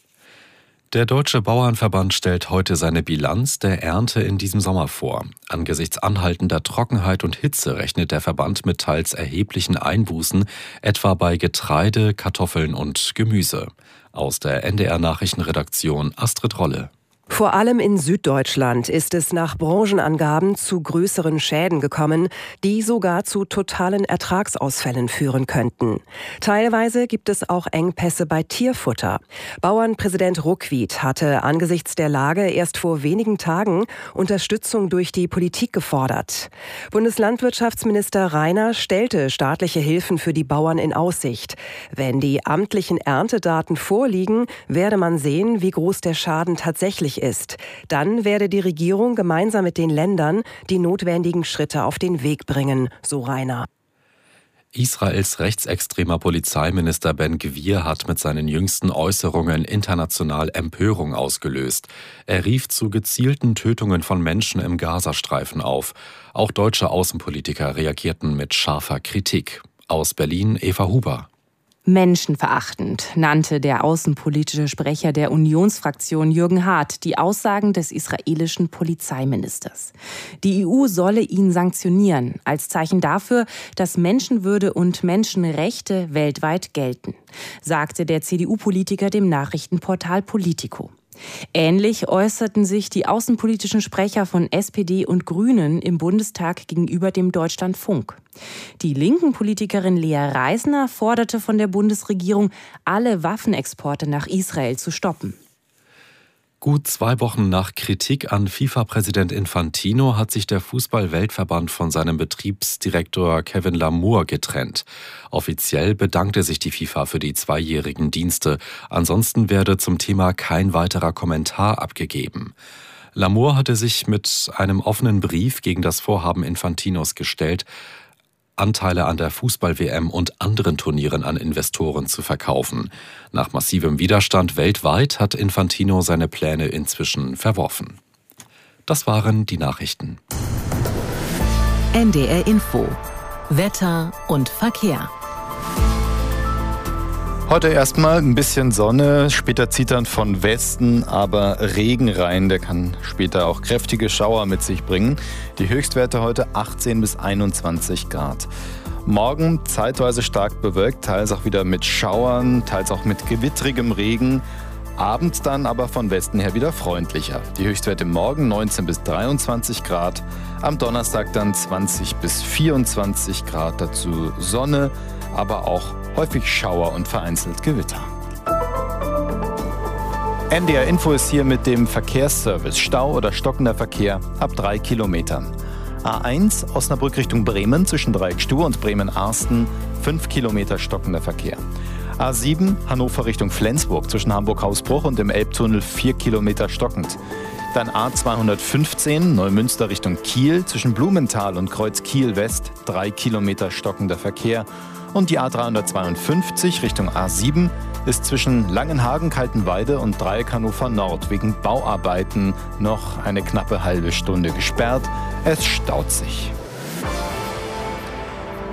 W: Der Deutsche Bauernverband stellt heute seine Bilanz der Ernte in diesem Sommer vor. Angesichts anhaltender Trockenheit und Hitze rechnet der Verband mit teils erheblichen Einbußen, etwa bei Getreide, Kartoffeln und Gemüse. Aus der N D R-Nachrichtenredaktion Astrid Rolle.
C: Vor allem in Süddeutschland ist es nach Branchenangaben zu größeren Schäden gekommen, die sogar zu totalen Ertragsausfällen führen könnten. Teilweise gibt es auch Engpässe bei Tierfutter. Bauernpräsident Ruckwied hatte angesichts der Lage erst vor wenigen Tagen Unterstützung durch die Politik gefordert. Bundeslandwirtschaftsminister Reiner stellte staatliche Hilfen für die Bauern in Aussicht. Wenn die amtlichen Erntedaten vorliegen, werde man sehen, wie groß der Schaden tatsächlich ist. Dann werde die Regierung gemeinsam mit den Ländern die notwendigen Schritte auf den Weg bringen, so Reiner.
W: Israels rechtsextremer Polizeiminister Ben Gvir hat mit seinen jüngsten Äußerungen international Empörung ausgelöst. Er rief zu gezielten Tötungen von Menschen im Gazastreifen auf. Auch deutsche Außenpolitiker reagierten mit scharfer Kritik. Aus Berlin Eva Huber.
D: Menschenverachtend nannte der außenpolitische Sprecher der Unionsfraktion Jürgen Hart die Aussagen des israelischen Polizeiministers. Die E U solle ihn sanktionieren, als Zeichen dafür, dass Menschenwürde und Menschenrechte weltweit gelten, sagte der C D U-Politiker dem Nachrichtenportal Politico. Ähnlich äußerten sich die außenpolitischen Sprecher von S P D und Grünen im Bundestag gegenüber dem Deutschlandfunk. Die linken Politikerin Lea Reisner forderte von der Bundesregierung, alle Waffenexporte nach Israel zu stoppen.
W: Gut zwei Wochen nach Kritik an FIFA-Präsident Infantino hat sich der Fußball-Weltverband von seinem Betriebsdirektor Kevin Lamour getrennt. Offiziell bedankte sich die FIFA für die zweijährigen Dienste. Ansonsten werde zum Thema kein weiterer Kommentar abgegeben. Lamour hatte sich mit einem offenen Brief gegen das Vorhaben Infantinos gestellt, Anteile an der Fußball-W M und anderen Turnieren an Investoren zu verkaufen. Nach massivem Widerstand weltweit hat Infantino seine Pläne inzwischen verworfen. Das waren die Nachrichten.
F: N D R Info. Wetter und Verkehr.
E: Heute erstmal ein bisschen Sonne, später zieht dann von Westen aber Regen rein. Der kann später auch kräftige Schauer mit sich bringen. Die Höchstwerte heute achtzehn bis einundzwanzig Grad. Morgen zeitweise stark bewölkt, teils auch wieder mit Schauern, teils auch mit gewittrigem Regen. Abends dann aber von Westen her wieder freundlicher. Die Höchstwerte morgen neunzehn bis dreiundzwanzig Grad. Am Donnerstag dann zwanzig bis vierundzwanzig Grad, dazu Sonne, aber auch häufig Schauer und vereinzelt Gewitter. N D R Info ist hier mit dem Verkehrsservice. Stau oder stockender Verkehr ab drei Kilometern. A eins Osnabrück Richtung Bremen zwischen Dreieckstuhr und Bremen-Arsten fünf Kilometer stockender Verkehr. A sieben Hannover Richtung Flensburg zwischen Hamburg-Hausbruch und dem Elbtunnel vier Kilometer stockend. Dann A zweihundertfünfzehn Neumünster Richtung Kiel zwischen Blumenthal und Kreuz Kiel West drei Kilometer stockender Verkehr. Und die A dreihundertzweiundfünfzig Richtung A sieben ist zwischen Langenhagen-Kaltenweide und Dreieck Hannover Nord wegen Bauarbeiten noch eine knappe halbe Stunde gesperrt. Es staut sich.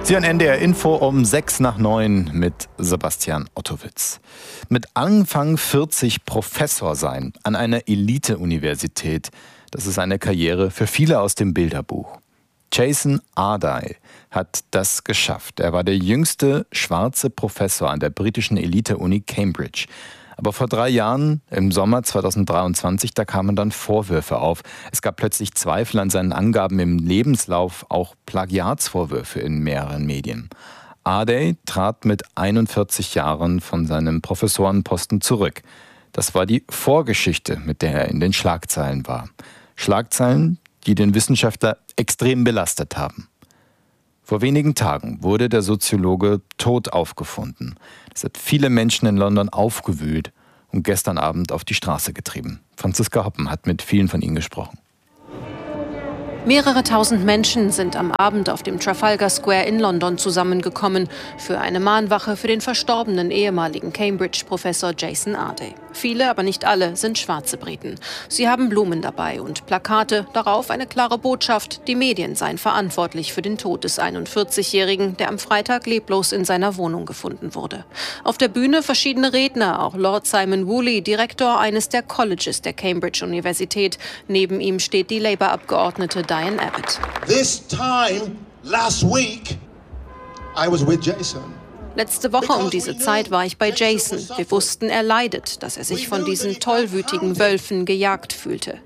E: Sie hören N D R Info um sechs nach neun mit Sebastian Ottowitz. Mit Anfang vierzig Professor sein an einer Elite-Universität, das ist eine Karriere für viele aus dem Bilderbuch. Jason Arday hat das geschafft. Er war der jüngste schwarze Professor an der britischen Elite-Uni Cambridge. Aber vor drei Jahren, im Sommer zweitausenddreiundzwanzig, da kamen dann Vorwürfe auf. Es gab plötzlich Zweifel an seinen Angaben im Lebenslauf, auch Plagiatsvorwürfe in mehreren Medien. Arday trat mit einundvierzig Jahren von seinem Professorenposten zurück. Das war die Vorgeschichte, mit der er in den Schlagzeilen war. Schlagzeilen, die den Wissenschaftler extrem belastet haben. Vor wenigen Tagen wurde der Soziologe tot aufgefunden. Das hat viele Menschen in London aufgewühlt und gestern Abend auf die Straße getrieben. Franziska Hoppen hat mit vielen von ihnen gesprochen.
H: Mehrere tausend Menschen sind am Abend auf dem Trafalgar Square in London zusammengekommen für eine Mahnwache für den verstorbenen ehemaligen Cambridge-Professor Jason Arday. Viele, aber nicht alle, sind schwarze Briten. Sie haben Blumen dabei und Plakate, darauf eine klare Botschaft, die Medien seien verantwortlich für den Tod des einundvierzigjährigen, der am Freitag leblos in seiner Wohnung gefunden wurde. Auf der Bühne verschiedene Redner, auch Lord Simon Woolley, Direktor eines der Colleges der Cambridge-Universität. Neben ihm steht die Labour-Abgeordnete Diane Abbott.
I: This time last week I was with Jason.
H: Letzte Woche um diese Zeit war ich bei Jason. Wir wussten, er leidet, dass er sich von diesen tollwütigen Wölfen gejagt fühlte.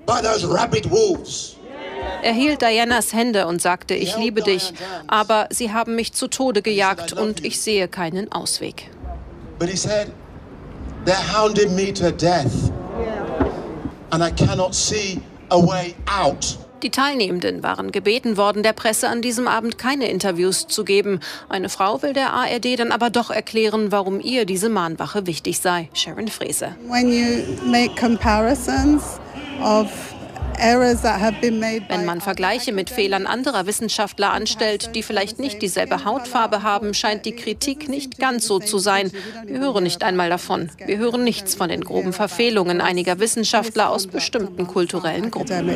H: Er hielt Dianas Hände und sagte, ich liebe dich, aber sie haben mich zu Tode gejagt und ich sehe keinen Ausweg.
I: But he said, they're hounding me to death and I cannot see a way out.
H: Die Teilnehmenden waren gebeten worden, der Presse an diesem Abend keine Interviews zu geben. Eine Frau will der A R D dann aber doch erklären, warum ihr diese Mahnwache wichtig sei. Sharon Frese.
J: When you make comparisons of
H: Wenn man Vergleiche mit Fehlern anderer Wissenschaftler anstellt, die vielleicht nicht dieselbe Hautfarbe haben, scheint die Kritik nicht ganz so zu sein. Wir hören nicht einmal davon. Wir hören nichts von den groben Verfehlungen einiger Wissenschaftler aus bestimmten kulturellen Gruppen.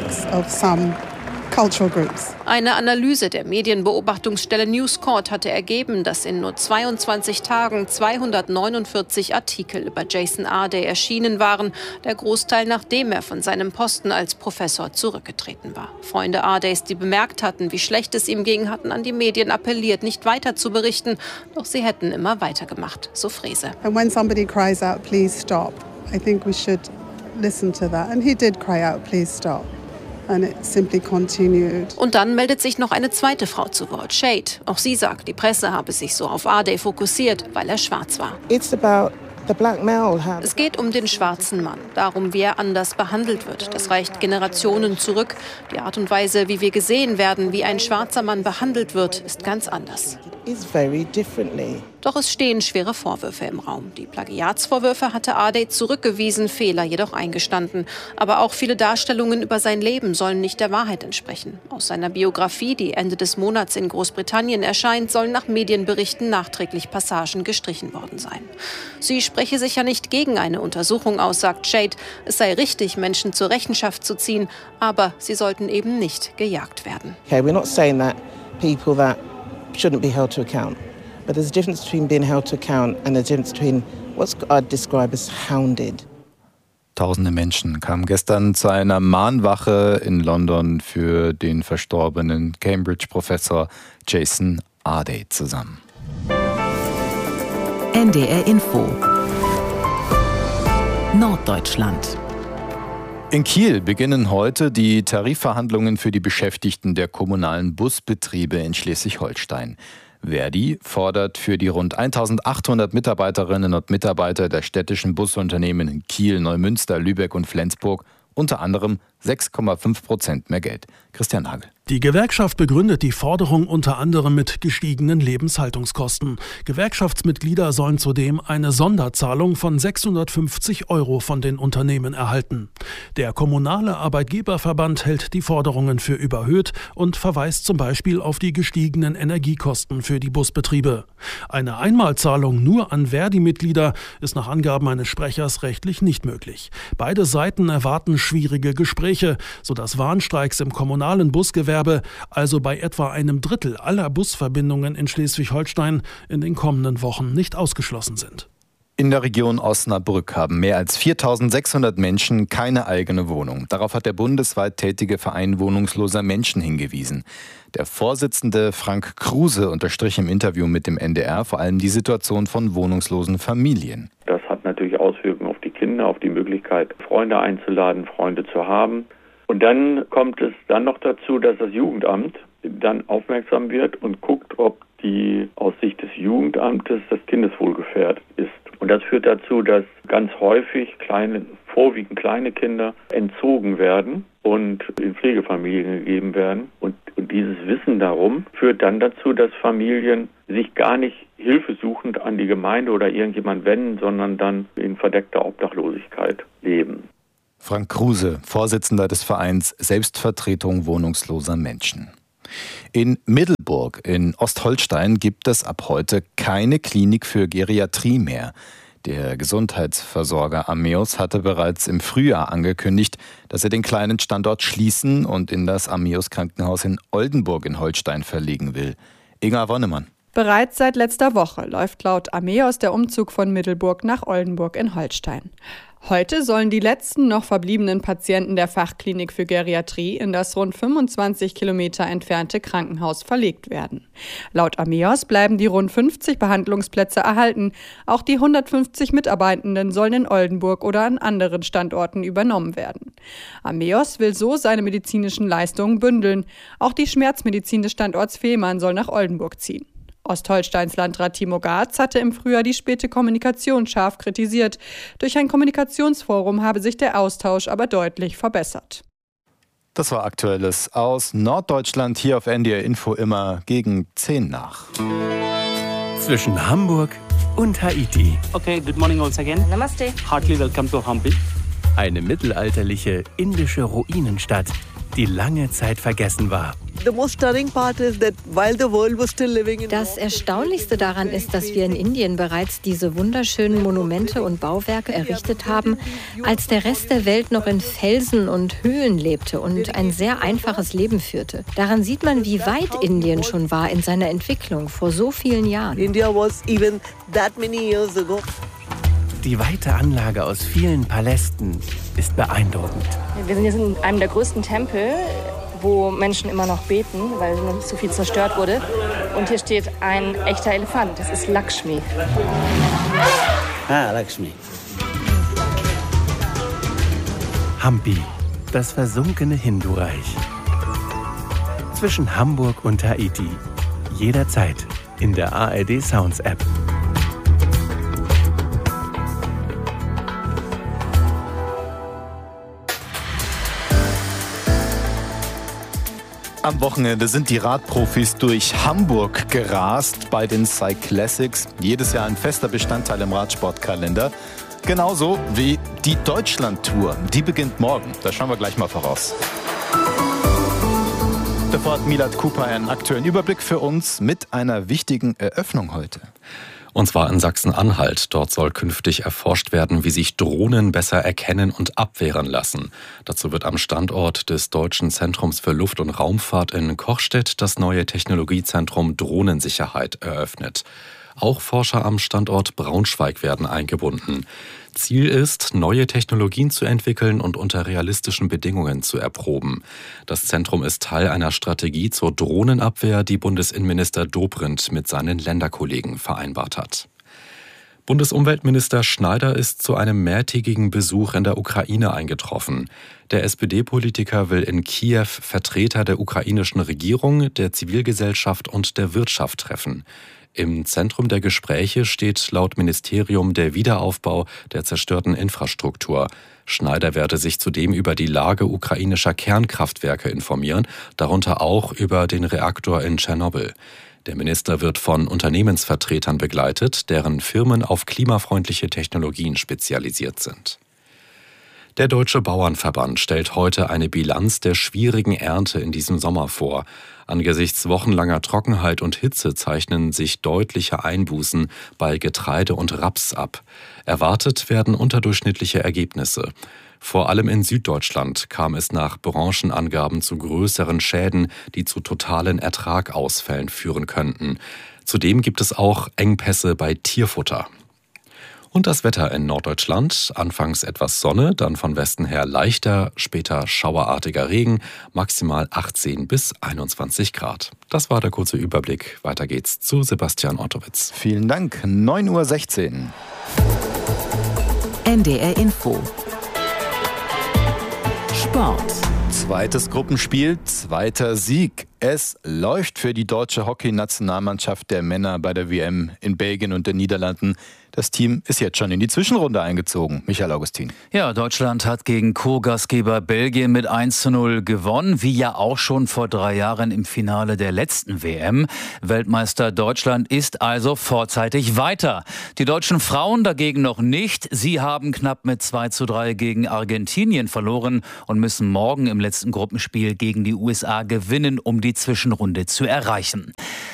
H: Eine Analyse der Medienbeobachtungsstelle News Corp hatte ergeben, dass in nur zweiundzwanzig Tagen zweihundertneunundvierzig Artikel über Jason Arday erschienen waren, der Großteil nachdem er von seinem Posten als Professor zurückgetreten war. Freunde Ardays, die bemerkt hatten, wie schlecht es ihm ging, hatten an die Medien appelliert, nicht weiter zu berichten, doch sie hätten immer weitergemacht, so Frese.
J: And when somebody cries out, please stop, I think we should listen to that. And he did cry out, please stop. And it simply continued.
H: Und dann meldet sich noch eine zweite Frau zu Wort, Shade. Auch sie sagt, die Presse habe sich so auf Arday fokussiert, weil er schwarz war.
J: It's about the black male.
H: Es geht um den schwarzen Mann, darum, wie er anders behandelt wird. Das reicht Generationen zurück. Die Art und Weise, wie wir gesehen werden, wie ein schwarzer Mann behandelt wird, ist ganz anders. Doch es stehen schwere Vorwürfe im Raum. Die Plagiatsvorwürfe hatte Arday zurückgewiesen, Fehler jedoch eingestanden. Aber auch viele Darstellungen über sein Leben sollen nicht der Wahrheit entsprechen. Aus seiner Biografie, die Ende des Monats in Großbritannien erscheint, sollen nach Medienberichten nachträglich Passagen gestrichen worden sein. Sie spreche sich ja nicht gegen eine Untersuchung aus, sagt Shade. Es sei richtig, Menschen zur Rechenschaft zu ziehen, aber sie sollten eben nicht gejagt werden.
J: Okay, we're not saying that people that shouldn't be held to account. But there's a difference between being held to account and a difference between what's I'd describe as hounded.
E: Tausende Menschen kamen gestern zu einer Mahnwache in London für den verstorbenen Cambridge-Professor Jason Arday zusammen.
F: N D R Info Norddeutschland.
E: In Kiel beginnen heute die Tarifverhandlungen für die Beschäftigten der kommunalen Busbetriebe in Schleswig-Holstein. Verdi fordert für die rund eintausendachthundert Mitarbeiterinnen und Mitarbeiter der städtischen Busunternehmen in Kiel, Neumünster, Lübeck und Flensburg unter anderem sechs Komma fünf Prozent mehr Geld. Christian Nagel.
K: Die Gewerkschaft begründet die Forderung unter anderem mit gestiegenen Lebenshaltungskosten. Gewerkschaftsmitglieder sollen zudem eine Sonderzahlung von sechshundertfünfzig Euro von den Unternehmen erhalten. Der kommunale Arbeitgeberverband hält die Forderungen für überhöht und verweist zum Beispiel auf die gestiegenen Energiekosten für die Busbetriebe. Eine Einmalzahlung nur an Verdi-Mitglieder ist nach Angaben eines Sprechers rechtlich nicht möglich. Beide Seiten erwarten schwierige Gespräche, sodass Warnstreiks im kommunalen Busgewerbe Gewerbe, also bei etwa einem Drittel aller Busverbindungen in Schleswig-Holstein, in den kommenden Wochen nicht ausgeschlossen sind.
E: In der Region Osnabrück haben mehr als viertausendsechshundert Menschen keine eigene Wohnung. Darauf hat der bundesweit tätige Verein wohnungsloser Menschen hingewiesen. Der Vorsitzende Frank Kruse unterstrich im Interview mit dem N D R vor allem die Situation von wohnungslosen Familien.
A: Das hat natürlich Auswirkungen auf die Kinder, auf die Möglichkeit, Freunde einzuladen, Freunde zu haben. Und dann kommt es dann noch dazu, dass das Jugendamt dann aufmerksam wird und guckt, ob die aus Sicht des Jugendamtes das Kindeswohl gefährdet ist. Und das führt dazu, dass ganz häufig kleine, vorwiegend kleine Kinder entzogen werden und in Pflegefamilien gegeben werden. Und, und dieses Wissen darum führt dann dazu, dass Familien sich gar nicht hilfesuchend an die Gemeinde oder irgendjemand wenden, sondern dann in verdeckter Obdachlosigkeit leben.
E: Frank Kruse, Vorsitzender des Vereins Selbstvertretung wohnungsloser Menschen. In Middelburg in Ostholstein gibt es ab heute keine Klinik für Geriatrie mehr. Der Gesundheitsversorger Ameos hatte bereits im Frühjahr angekündigt, dass er den kleinen Standort schließen und in das Ameos Krankenhaus in Oldenburg in Holstein verlegen will. Inga Wonnemann.
L: Bereits seit letzter Woche läuft laut Ameos der Umzug von Middelburg nach Oldenburg in Holstein. Heute sollen die letzten noch verbliebenen Patienten der Fachklinik für Geriatrie in das rund fünfundzwanzig Kilometer entfernte Krankenhaus verlegt werden. Laut Ameos bleiben die rund fünfzig Behandlungsplätze erhalten. Auch die hundertfünfzig Mitarbeitenden sollen in Oldenburg oder an anderen Standorten übernommen werden. Ameos will so seine medizinischen Leistungen bündeln. Auch die Schmerzmedizin des Standorts Fehmarn soll nach Oldenburg ziehen. Ostholsteins Landrat Timo Garz hatte im Frühjahr die späte Kommunikation scharf kritisiert. Durch ein Kommunikationsforum habe sich der Austausch aber deutlich verbessert.
E: Das war Aktuelles aus Norddeutschland hier auf N D R Info immer gegen zehn nach.
S: Zwischen Hamburg und Haiti.
N: Okay, good morning once again.
O: Namaste.
N: Heartily welcome to Hampi.
S: Eine mittelalterliche indische Ruinenstadt, die lange Zeit vergessen war.
O: Das Erstaunlichste daran ist, dass wir in Indien bereits diese wunderschönen Monumente und Bauwerke errichtet haben, als der Rest der Welt noch in Felsen und Höhlen lebte und ein sehr einfaches Leben führte. Daran sieht man, wie weit Indien schon war in seiner Entwicklung vor so vielen Jahren.
S: India was even that many years ago. Die weite Anlage aus vielen Palästen ist beeindruckend.
O: Wir sind jetzt in einem der größten Tempel, wo Menschen immer noch beten, weil noch nicht so viel zerstört wurde. Und hier steht ein echter Elefant. Das ist Lakshmi.
N: Ah, Lakshmi.
S: Hampi, das versunkene Hindu-Reich. Zwischen Hamburg und Haiti. Jederzeit in der A R D Sounds App.
E: Am Wochenende sind die Radprofis durch Hamburg gerast bei den Cyclassics. Jedes Jahr ein fester Bestandteil im Radsportkalender. Genauso wie die Deutschland-Tour. Die beginnt morgen. Da schauen wir gleich mal voraus. Davor hat Milad Kupay einen aktuellen Überblick für uns mit einer wichtigen Eröffnung heute.
W: Und zwar in Sachsen-Anhalt. Dort soll künftig erforscht werden, wie sich Drohnen besser erkennen und abwehren lassen. Dazu wird am Standort des Deutschen Zentrums für Luft- und Raumfahrt in Kochstedt das neue Technologiezentrum Drohnensicherheit eröffnet. Auch Forscher am Standort Braunschweig werden eingebunden. Ziel ist, neue Technologien zu entwickeln und unter realistischen Bedingungen zu erproben. Das Zentrum ist Teil einer Strategie zur Drohnenabwehr, die Bundesinnenminister Dobrindt mit seinen Länderkollegen vereinbart hat. Bundesumweltminister Schneider ist zu einem mehrtägigen Besuch in der Ukraine eingetroffen. Der S P D-Politiker will in Kiew Vertreter der ukrainischen Regierung, der Zivilgesellschaft und der Wirtschaft treffen. Im Zentrum der Gespräche steht laut Ministerium der Wiederaufbau der zerstörten Infrastruktur. Schneider werde sich zudem über die Lage ukrainischer Kernkraftwerke informieren, darunter auch über den Reaktor in Tschernobyl. Der Minister wird von Unternehmensvertretern begleitet, deren Firmen auf klimafreundliche Technologien spezialisiert sind. Der Deutsche Bauernverband stellt heute eine Bilanz der schwierigen Ernte in diesem Sommer vor. Angesichts wochenlanger Trockenheit und Hitze zeichnen sich deutliche Einbußen bei Getreide und Raps ab. Erwartet werden unterdurchschnittliche Ergebnisse. Vor allem in Süddeutschland kam es nach Branchenangaben zu größeren Schäden, die zu totalen Ertragausfällen führen könnten. Zudem gibt es auch Engpässe bei Tierfutter. Und das Wetter in Norddeutschland. Anfangs etwas Sonne, dann von Westen her leichter, später schauerartiger Regen, maximal achtzehn bis einundzwanzig Grad. Das war der kurze Überblick. Weiter geht's zu Sebastian Ottowitz.
E: Vielen Dank. neun Uhr sechzehn.
F: N D R Info. Sport.
E: Zweites Gruppenspiel, zweiter Sieg. Es läuft für die deutsche Hockey-Nationalmannschaft der Männer bei der W M in Belgien und den Niederlanden. Das Team ist jetzt schon in die Zwischenrunde eingezogen. Michael Augustin.
M: Ja, Deutschland hat gegen Co-Gastgeber Belgien mit eins zu null gewonnen, wie ja auch schon vor drei Jahren im Finale der letzten W M. Weltmeister Deutschland ist also vorzeitig weiter. Die deutschen Frauen dagegen noch nicht. Sie haben knapp mit zwei zu drei gegen Argentinien verloren und müssen morgen im letzten Gruppenspiel gegen die U S A gewinnen, um die Zwischenrunde zu erreichen.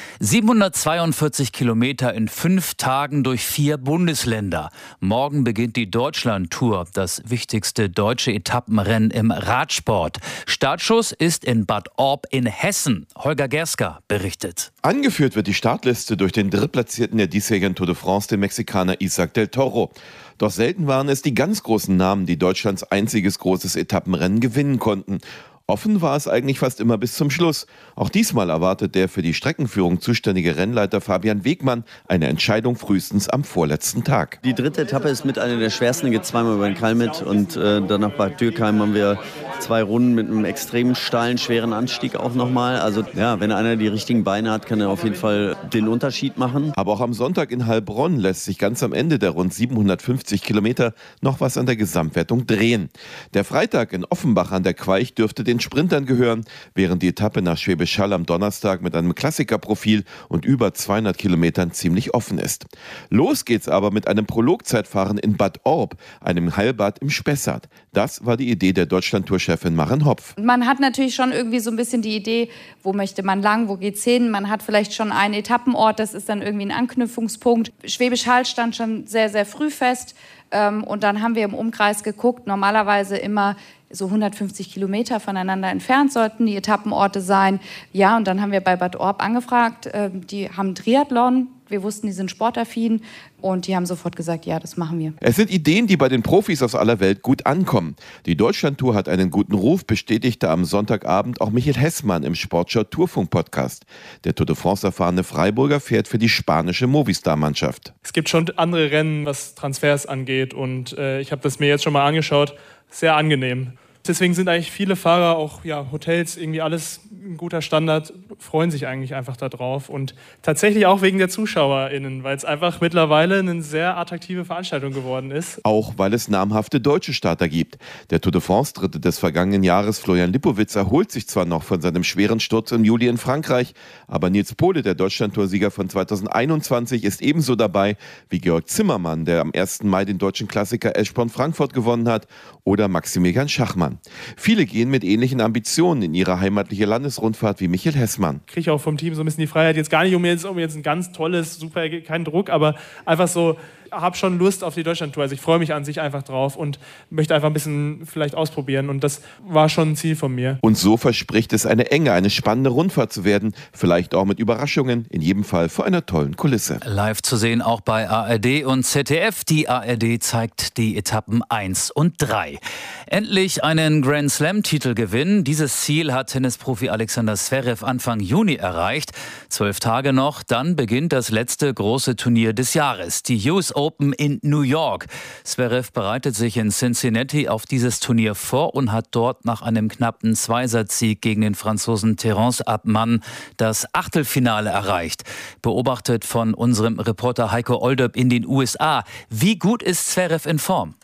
M: siebenhundertzweiundvierzig Kilometer in fünf Tagen durch vier Bundesländer. Morgen beginnt die Deutschland-Tour, das wichtigste deutsche Etappenrennen im Radsport. Startschuss ist in Bad Orb in Hessen. Holger Gerska berichtet.
P: Angeführt wird die Startliste durch den Drittplatzierten der diesjährigen Tour de France, den Mexikaner Isaac del Toro. Doch selten waren es die ganz großen Namen, die Deutschlands einziges großes Etappenrennen gewinnen konnten. Offen war es eigentlich fast immer bis zum Schluss. Auch diesmal erwartet der für die Streckenführung zuständige Rennleiter Fabian Wegmann eine Entscheidung frühestens am vorletzten Tag.
Q: Die dritte Etappe ist mit einer der schwersten, geht zweimal über den Kalmit und äh, danach bei Dürkheim haben wir zwei Runden mit einem extrem steilen, schweren Anstieg auch nochmal. Also ja, wenn einer die richtigen Beine hat, kann er auf jeden Fall den Unterschied machen.
P: Aber auch am Sonntag in Heilbronn lässt sich ganz am Ende der rund siebenhundertfünfzig Kilometer noch was an der Gesamtwertung drehen. Der Freitag in Offenbach an der Queich dürfte den Sprintern gehören, während die Etappe nach Schwäbisch Hall am Donnerstag mit einem Klassikerprofil und über zweihundert Kilometern ziemlich offen ist. Los geht's aber mit einem Prologzeitfahren in Bad Orb, einem Heilbad im Spessart. Das war die Idee der Deutschland-Tour-Chefin Maren Hopf.
R: Man hat natürlich schon irgendwie so ein bisschen die Idee, wo möchte man lang, wo geht's hin? Man hat vielleicht schon einen Etappenort, das ist dann irgendwie ein Anknüpfungspunkt. Schwäbisch Hall stand schon sehr, sehr früh fest. Und dann haben wir im Umkreis geguckt, normalerweise immer so hundertfünfzig Kilometer voneinander entfernt sollten die Etappenorte sein. Ja, und dann haben wir bei Bad Orb angefragt. Die haben Triathlon. Wir wussten, die sind sportaffin und die haben sofort gesagt, ja, das machen wir.
P: Es sind Ideen, die bei den Profis aus aller Welt gut ankommen. Die Deutschlandtour hat einen guten Ruf, bestätigte am Sonntagabend auch Michael Hessmann im Sportschau Tourfunk-Podcast. Der Tour de France erfahrene Freiburger fährt für die spanische Movistar-Mannschaft.
Y: Es gibt schon andere Rennen, was Transfers angeht und äh, ich habe das mir jetzt schon mal angeschaut. Sehr angenehm. Deswegen sind eigentlich viele Fahrer, auch ja, Hotels, irgendwie alles ein guter Standard, freuen sich eigentlich einfach darauf. Und tatsächlich auch wegen der ZuschauerInnen, weil es einfach mittlerweile eine sehr attraktive Veranstaltung geworden ist.
P: Auch weil es namhafte deutsche Starter gibt. Der Tour de France-Dritte des vergangenen Jahres, Florian Lipowitz, erholt sich zwar noch von seinem schweren Sturz im Juli in Frankreich, aber Nils Pohle, der Deutschlandtour-Sieger von zweitausendeinundzwanzig, ist ebenso dabei wie Georg Zimmermann, der am ersten Mai den deutschen Klassiker Eschborn-Frankfurt gewonnen hat, oder Maximilian Schachmann. Viele gehen mit ähnlichen Ambitionen in ihre heimatliche Landesrundfahrt wie Michael Hessmann.
Y: Ich kriege auch vom Team so ein bisschen die Freiheit, jetzt gar nicht um jetzt, um jetzt ein ganz tolles, super, kein Druck, aber einfach so, habe schon Lust auf die Deutschlandtour. Also ich freue mich an sich einfach drauf und möchte einfach ein bisschen vielleicht ausprobieren und das war schon ein Ziel von mir.
P: Und so verspricht es eine enge, eine spannende Rundfahrt zu werden, vielleicht auch mit Überraschungen, in jedem Fall vor einer tollen Kulisse.
M: Live zu sehen auch bei A R D und Z D F. Die A R D zeigt die Etappen eins und drei. Endlich einen Grand Slam-Titel gewinnen. Dieses Ziel hat Tennisprofi Alexander Zverev Anfang Juni erreicht. Zwölf Tage noch, dann beginnt das letzte große Turnier des Jahres, die U S Open in New York. Zverev bereitet sich in Cincinnati auf dieses Turnier vor und hat dort nach einem knappen Zweisatzsieg gegen den Franzosen Terence Abmann das Achtelfinale erreicht. Beobachtet von unserem Reporter Heiko Olderb in den U S A. Wie gut ist Zverev in Form?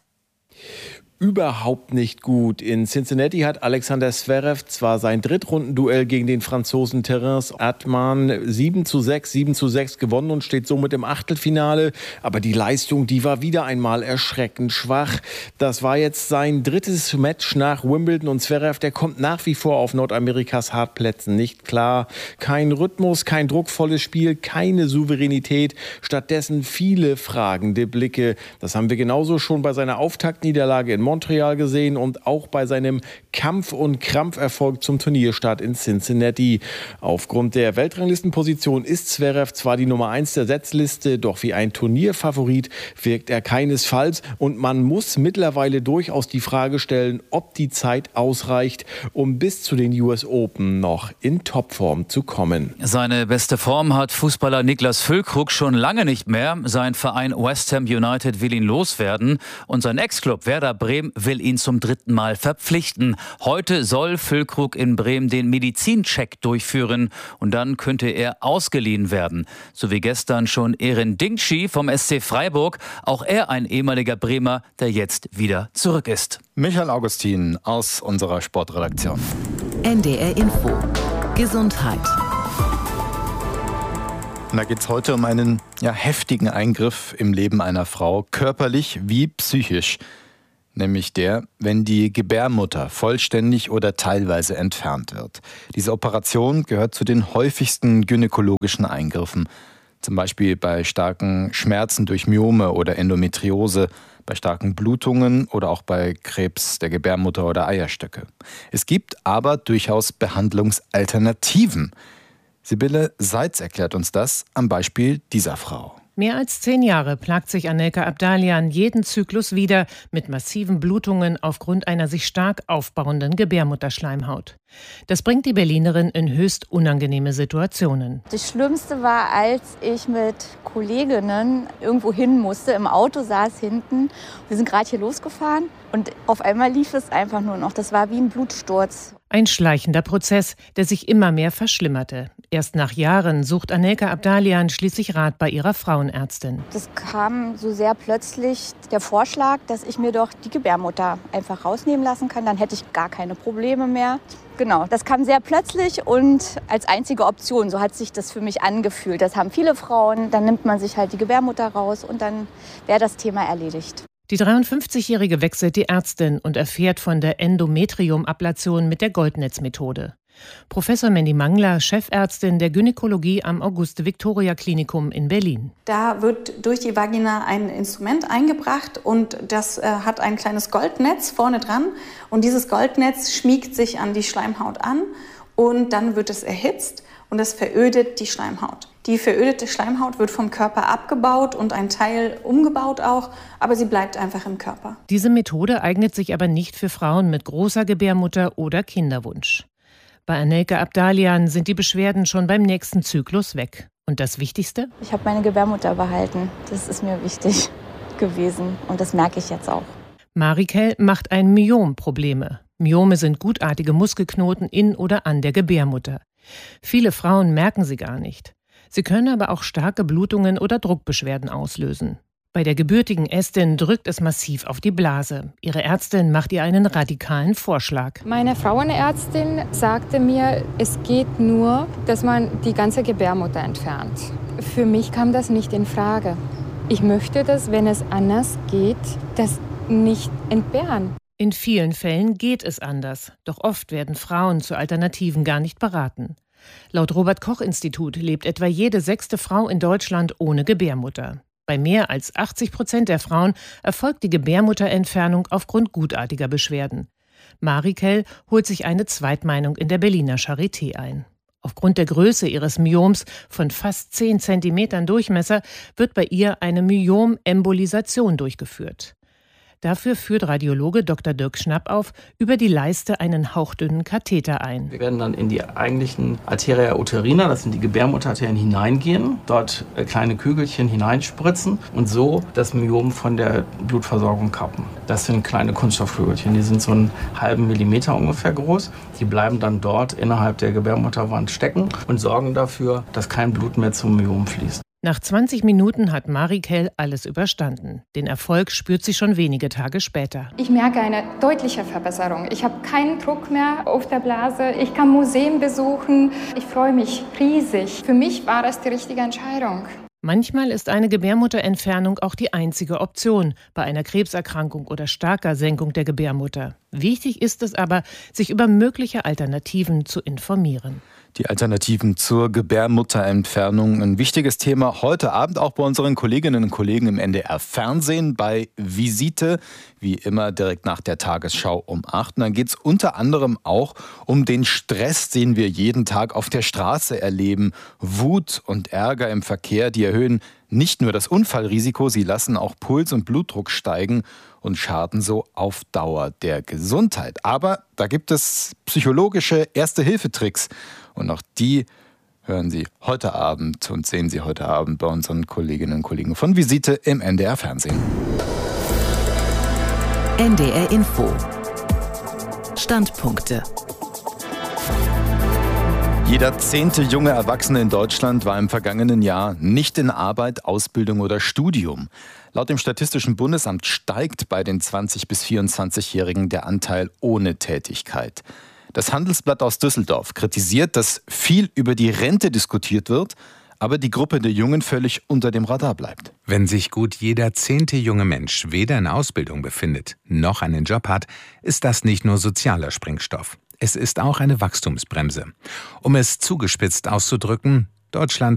Z: Überhaupt nicht gut. In Cincinnati hat Alexander Zverev zwar sein Drittrundenduell gegen den Franzosen Terence Atman sieben zu sechs, sieben zu sechs gewonnen und steht somit im Achtelfinale. Aber die Leistung, die war wieder einmal erschreckend schwach. Das war jetzt sein drittes Match nach Wimbledon und Zverev, der kommt nach wie vor auf Nordamerikas Hartplätzen nicht klar. Kein Rhythmus, kein druckvolles Spiel, keine Souveränität. Stattdessen viele fragende Blicke. Das haben wir genauso schon bei seiner Auftaktniederlage in Montreal gesehen und auch bei seinem Kampf- und Krampferfolg zum Turnierstart in Cincinnati. Aufgrund der Weltranglistenposition ist Zverev zwar die Nummer eins der Setzliste, doch wie ein Turnierfavorit wirkt er keinesfalls und man muss mittlerweile durchaus die Frage stellen, ob die Zeit ausreicht, um bis zu den U S Open noch in Topform zu kommen.
M: Seine beste Form hat Fußballer Niklas Füllkrug schon lange nicht mehr. Sein Verein West Ham United will ihn loswerden und sein Ex-Club Werder Bremen will ihn zum dritten Mal verpflichten. Heute soll Füllkrug in Bremen den Medizincheck durchführen und dann könnte er ausgeliehen werden. So wie gestern schon Eren Dingshi vom S C Freiburg, auch er ein ehemaliger Bremer, der jetzt wieder zurück ist.
E: Michael Augustin aus unserer Sportredaktion.
F: N D R Info. Gesundheit.
E: Da geht es heute um einen ja, heftigen Eingriff im Leben einer Frau, körperlich wie psychisch. Nämlich der, wenn die Gebärmutter vollständig oder teilweise entfernt wird. Diese Operation gehört zu den häufigsten gynäkologischen Eingriffen. Zum Beispiel bei starken Schmerzen durch Myome oder Endometriose, bei starken Blutungen oder auch bei Krebs der Gebärmutter oder Eierstöcke. Es gibt aber durchaus Behandlungsalternativen. Sibylle Seitz erklärt uns das am Beispiel dieser Frau.
B: Mehr als zehn Jahre plagt sich Anelka Abdalian jeden Zyklus wieder mit massiven Blutungen aufgrund einer sich stark aufbauenden Gebärmutterschleimhaut. Das bringt die Berlinerin in höchst unangenehme Situationen.
G: Das Schlimmste war, als ich mit Kolleginnen irgendwo hin musste, im Auto saß hinten. Wir sind gerade hier losgefahren und auf einmal lief es einfach nur noch. Das war wie ein Blutsturz.
B: Ein schleichender Prozess, der sich immer mehr verschlimmerte. Erst nach Jahren sucht Anelka Abdalian schließlich Rat bei ihrer Frauenärztin.
G: Das kam so sehr plötzlich der Vorschlag, dass ich mir doch die Gebärmutter einfach rausnehmen lassen kann. Dann hätte ich gar keine Probleme mehr. Genau, das kam sehr plötzlich und als einzige Option. So hat sich das für mich angefühlt. Das haben viele Frauen. Dann nimmt man sich halt die Gebärmutter raus und dann wäre das Thema erledigt.
B: Die dreiundfünfzigjährige wechselt die Ärztin und erfährt von der Endometriumablation mit der Goldnetzmethode. Professor Mandy Mangler, Chefärztin der Gynäkologie am Auguste-Victoria-Klinikum in Berlin.
T: Da wird durch die Vagina ein Instrument eingebracht und das äh, hat ein kleines Goldnetz vorne dran. Und dieses Goldnetz schmiegt sich an die Schleimhaut an und dann wird es erhitzt und es verödet die Schleimhaut. Die verödete Schleimhaut wird vom Körper abgebaut und ein Teil umgebaut auch, aber sie bleibt einfach im Körper.
B: Diese Methode eignet sich aber nicht für Frauen mit großer Gebärmutter oder Kinderwunsch. Bei Anelka Abdalian sind die Beschwerden schon beim nächsten Zyklus weg. Und das Wichtigste?
G: Ich habe meine Gebärmutter behalten. Das ist mir wichtig gewesen und das merke ich jetzt auch.
B: Marikel macht ein Myom Probleme. Myome sind gutartige Muskelknoten in oder an der Gebärmutter. Viele Frauen merken sie gar nicht. Sie können aber auch starke Blutungen oder Druckbeschwerden auslösen. Bei der gebürtigen Estin drückt es massiv auf die Blase. Ihre Ärztin macht ihr einen radikalen Vorschlag.
U: Meine Frauenärztin sagte mir, es geht nur, dass man die ganze Gebärmutter entfernt. Für mich kam das nicht in Frage. Ich möchte das, wenn es anders geht, das nicht entbehren.
B: In vielen Fällen geht es anders. Doch oft werden Frauen zu Alternativen gar nicht beraten. Laut Robert-Koch-Institut lebt etwa jede sechste Frau in Deutschland ohne Gebärmutter. Bei mehr als achtzig Prozent der Frauen erfolgt die Gebärmutterentfernung aufgrund gutartiger Beschwerden. Marikel holt sich eine Zweitmeinung in der Berliner Charité ein. Aufgrund der Größe ihres Myoms von fast zehn Zentimetern Durchmesser wird bei ihr eine Myomembolisation durchgeführt. Dafür führt Radiologe Doktor Dirk Schnapp auf über die Leiste einen hauchdünnen Katheter ein.
V: Wir werden dann in die eigentlichen Arteria uterina, das sind die Gebärmutterarterien, hineingehen, dort kleine Kügelchen hineinspritzen und so das Myom von der Blutversorgung kappen. Das sind kleine Kunststoffkügelchen, die sind so einen halben Millimeter ungefähr groß. Die bleiben dann dort innerhalb der Gebärmutterwand stecken und sorgen dafür, dass kein Blut mehr zum Myom fließt.
B: Nach zwanzig Minuten hat Marikel alles überstanden. Den Erfolg spürt sie schon wenige Tage später.
U: Ich merke eine deutliche Verbesserung. Ich habe keinen Druck mehr auf der Blase. Ich kann Museen besuchen. Ich freue mich riesig. Für mich war das die richtige Entscheidung.
B: Manchmal ist eine Gebärmutterentfernung auch die einzige Option bei einer Krebserkrankung oder starker Senkung der Gebärmutter. Wichtig ist es aber, sich über mögliche Alternativen zu informieren.
E: Die Alternativen zur Gebärmutterentfernung, ein wichtiges Thema heute Abend auch bei unseren Kolleginnen und Kollegen im N D R Fernsehen bei Visite, wie immer direkt nach der Tagesschau um acht. Und dann geht es unter anderem auch um den Stress, den wir jeden Tag auf der Straße erleben. Wut und Ärger im Verkehr, die erhöhen nicht nur das Unfallrisiko, sie lassen auch Puls und Blutdruck steigen und schaden so auf Dauer der Gesundheit. Aber da gibt es psychologische Erste-Hilfe-Tricks. Und auch die hören Sie heute Abend und sehen Sie heute Abend bei unseren Kolleginnen und Kollegen von Visite im N D R Fernsehen.
F: N D R Info. Standpunkte.
E: Jeder zehnte junge Erwachsene in Deutschland war im vergangenen Jahr nicht in Arbeit, Ausbildung oder Studium. Laut dem Statistischen Bundesamt steigt bei den zwanzig- bis vierundzwanzigjährigen der Anteil ohne Tätigkeit. Das Handelsblatt aus Düsseldorf kritisiert, dass viel über die Rente diskutiert wird, aber die Gruppe der Jungen völlig unter dem Radar bleibt.
C: Wenn sich gut jeder zehnte junge Mensch weder in Ausbildung befindet, noch einen Job hat, ist das nicht nur sozialer Sprengstoff. Es ist auch eine Wachstumsbremse. Um es zugespitzt auszudrücken, Deutschland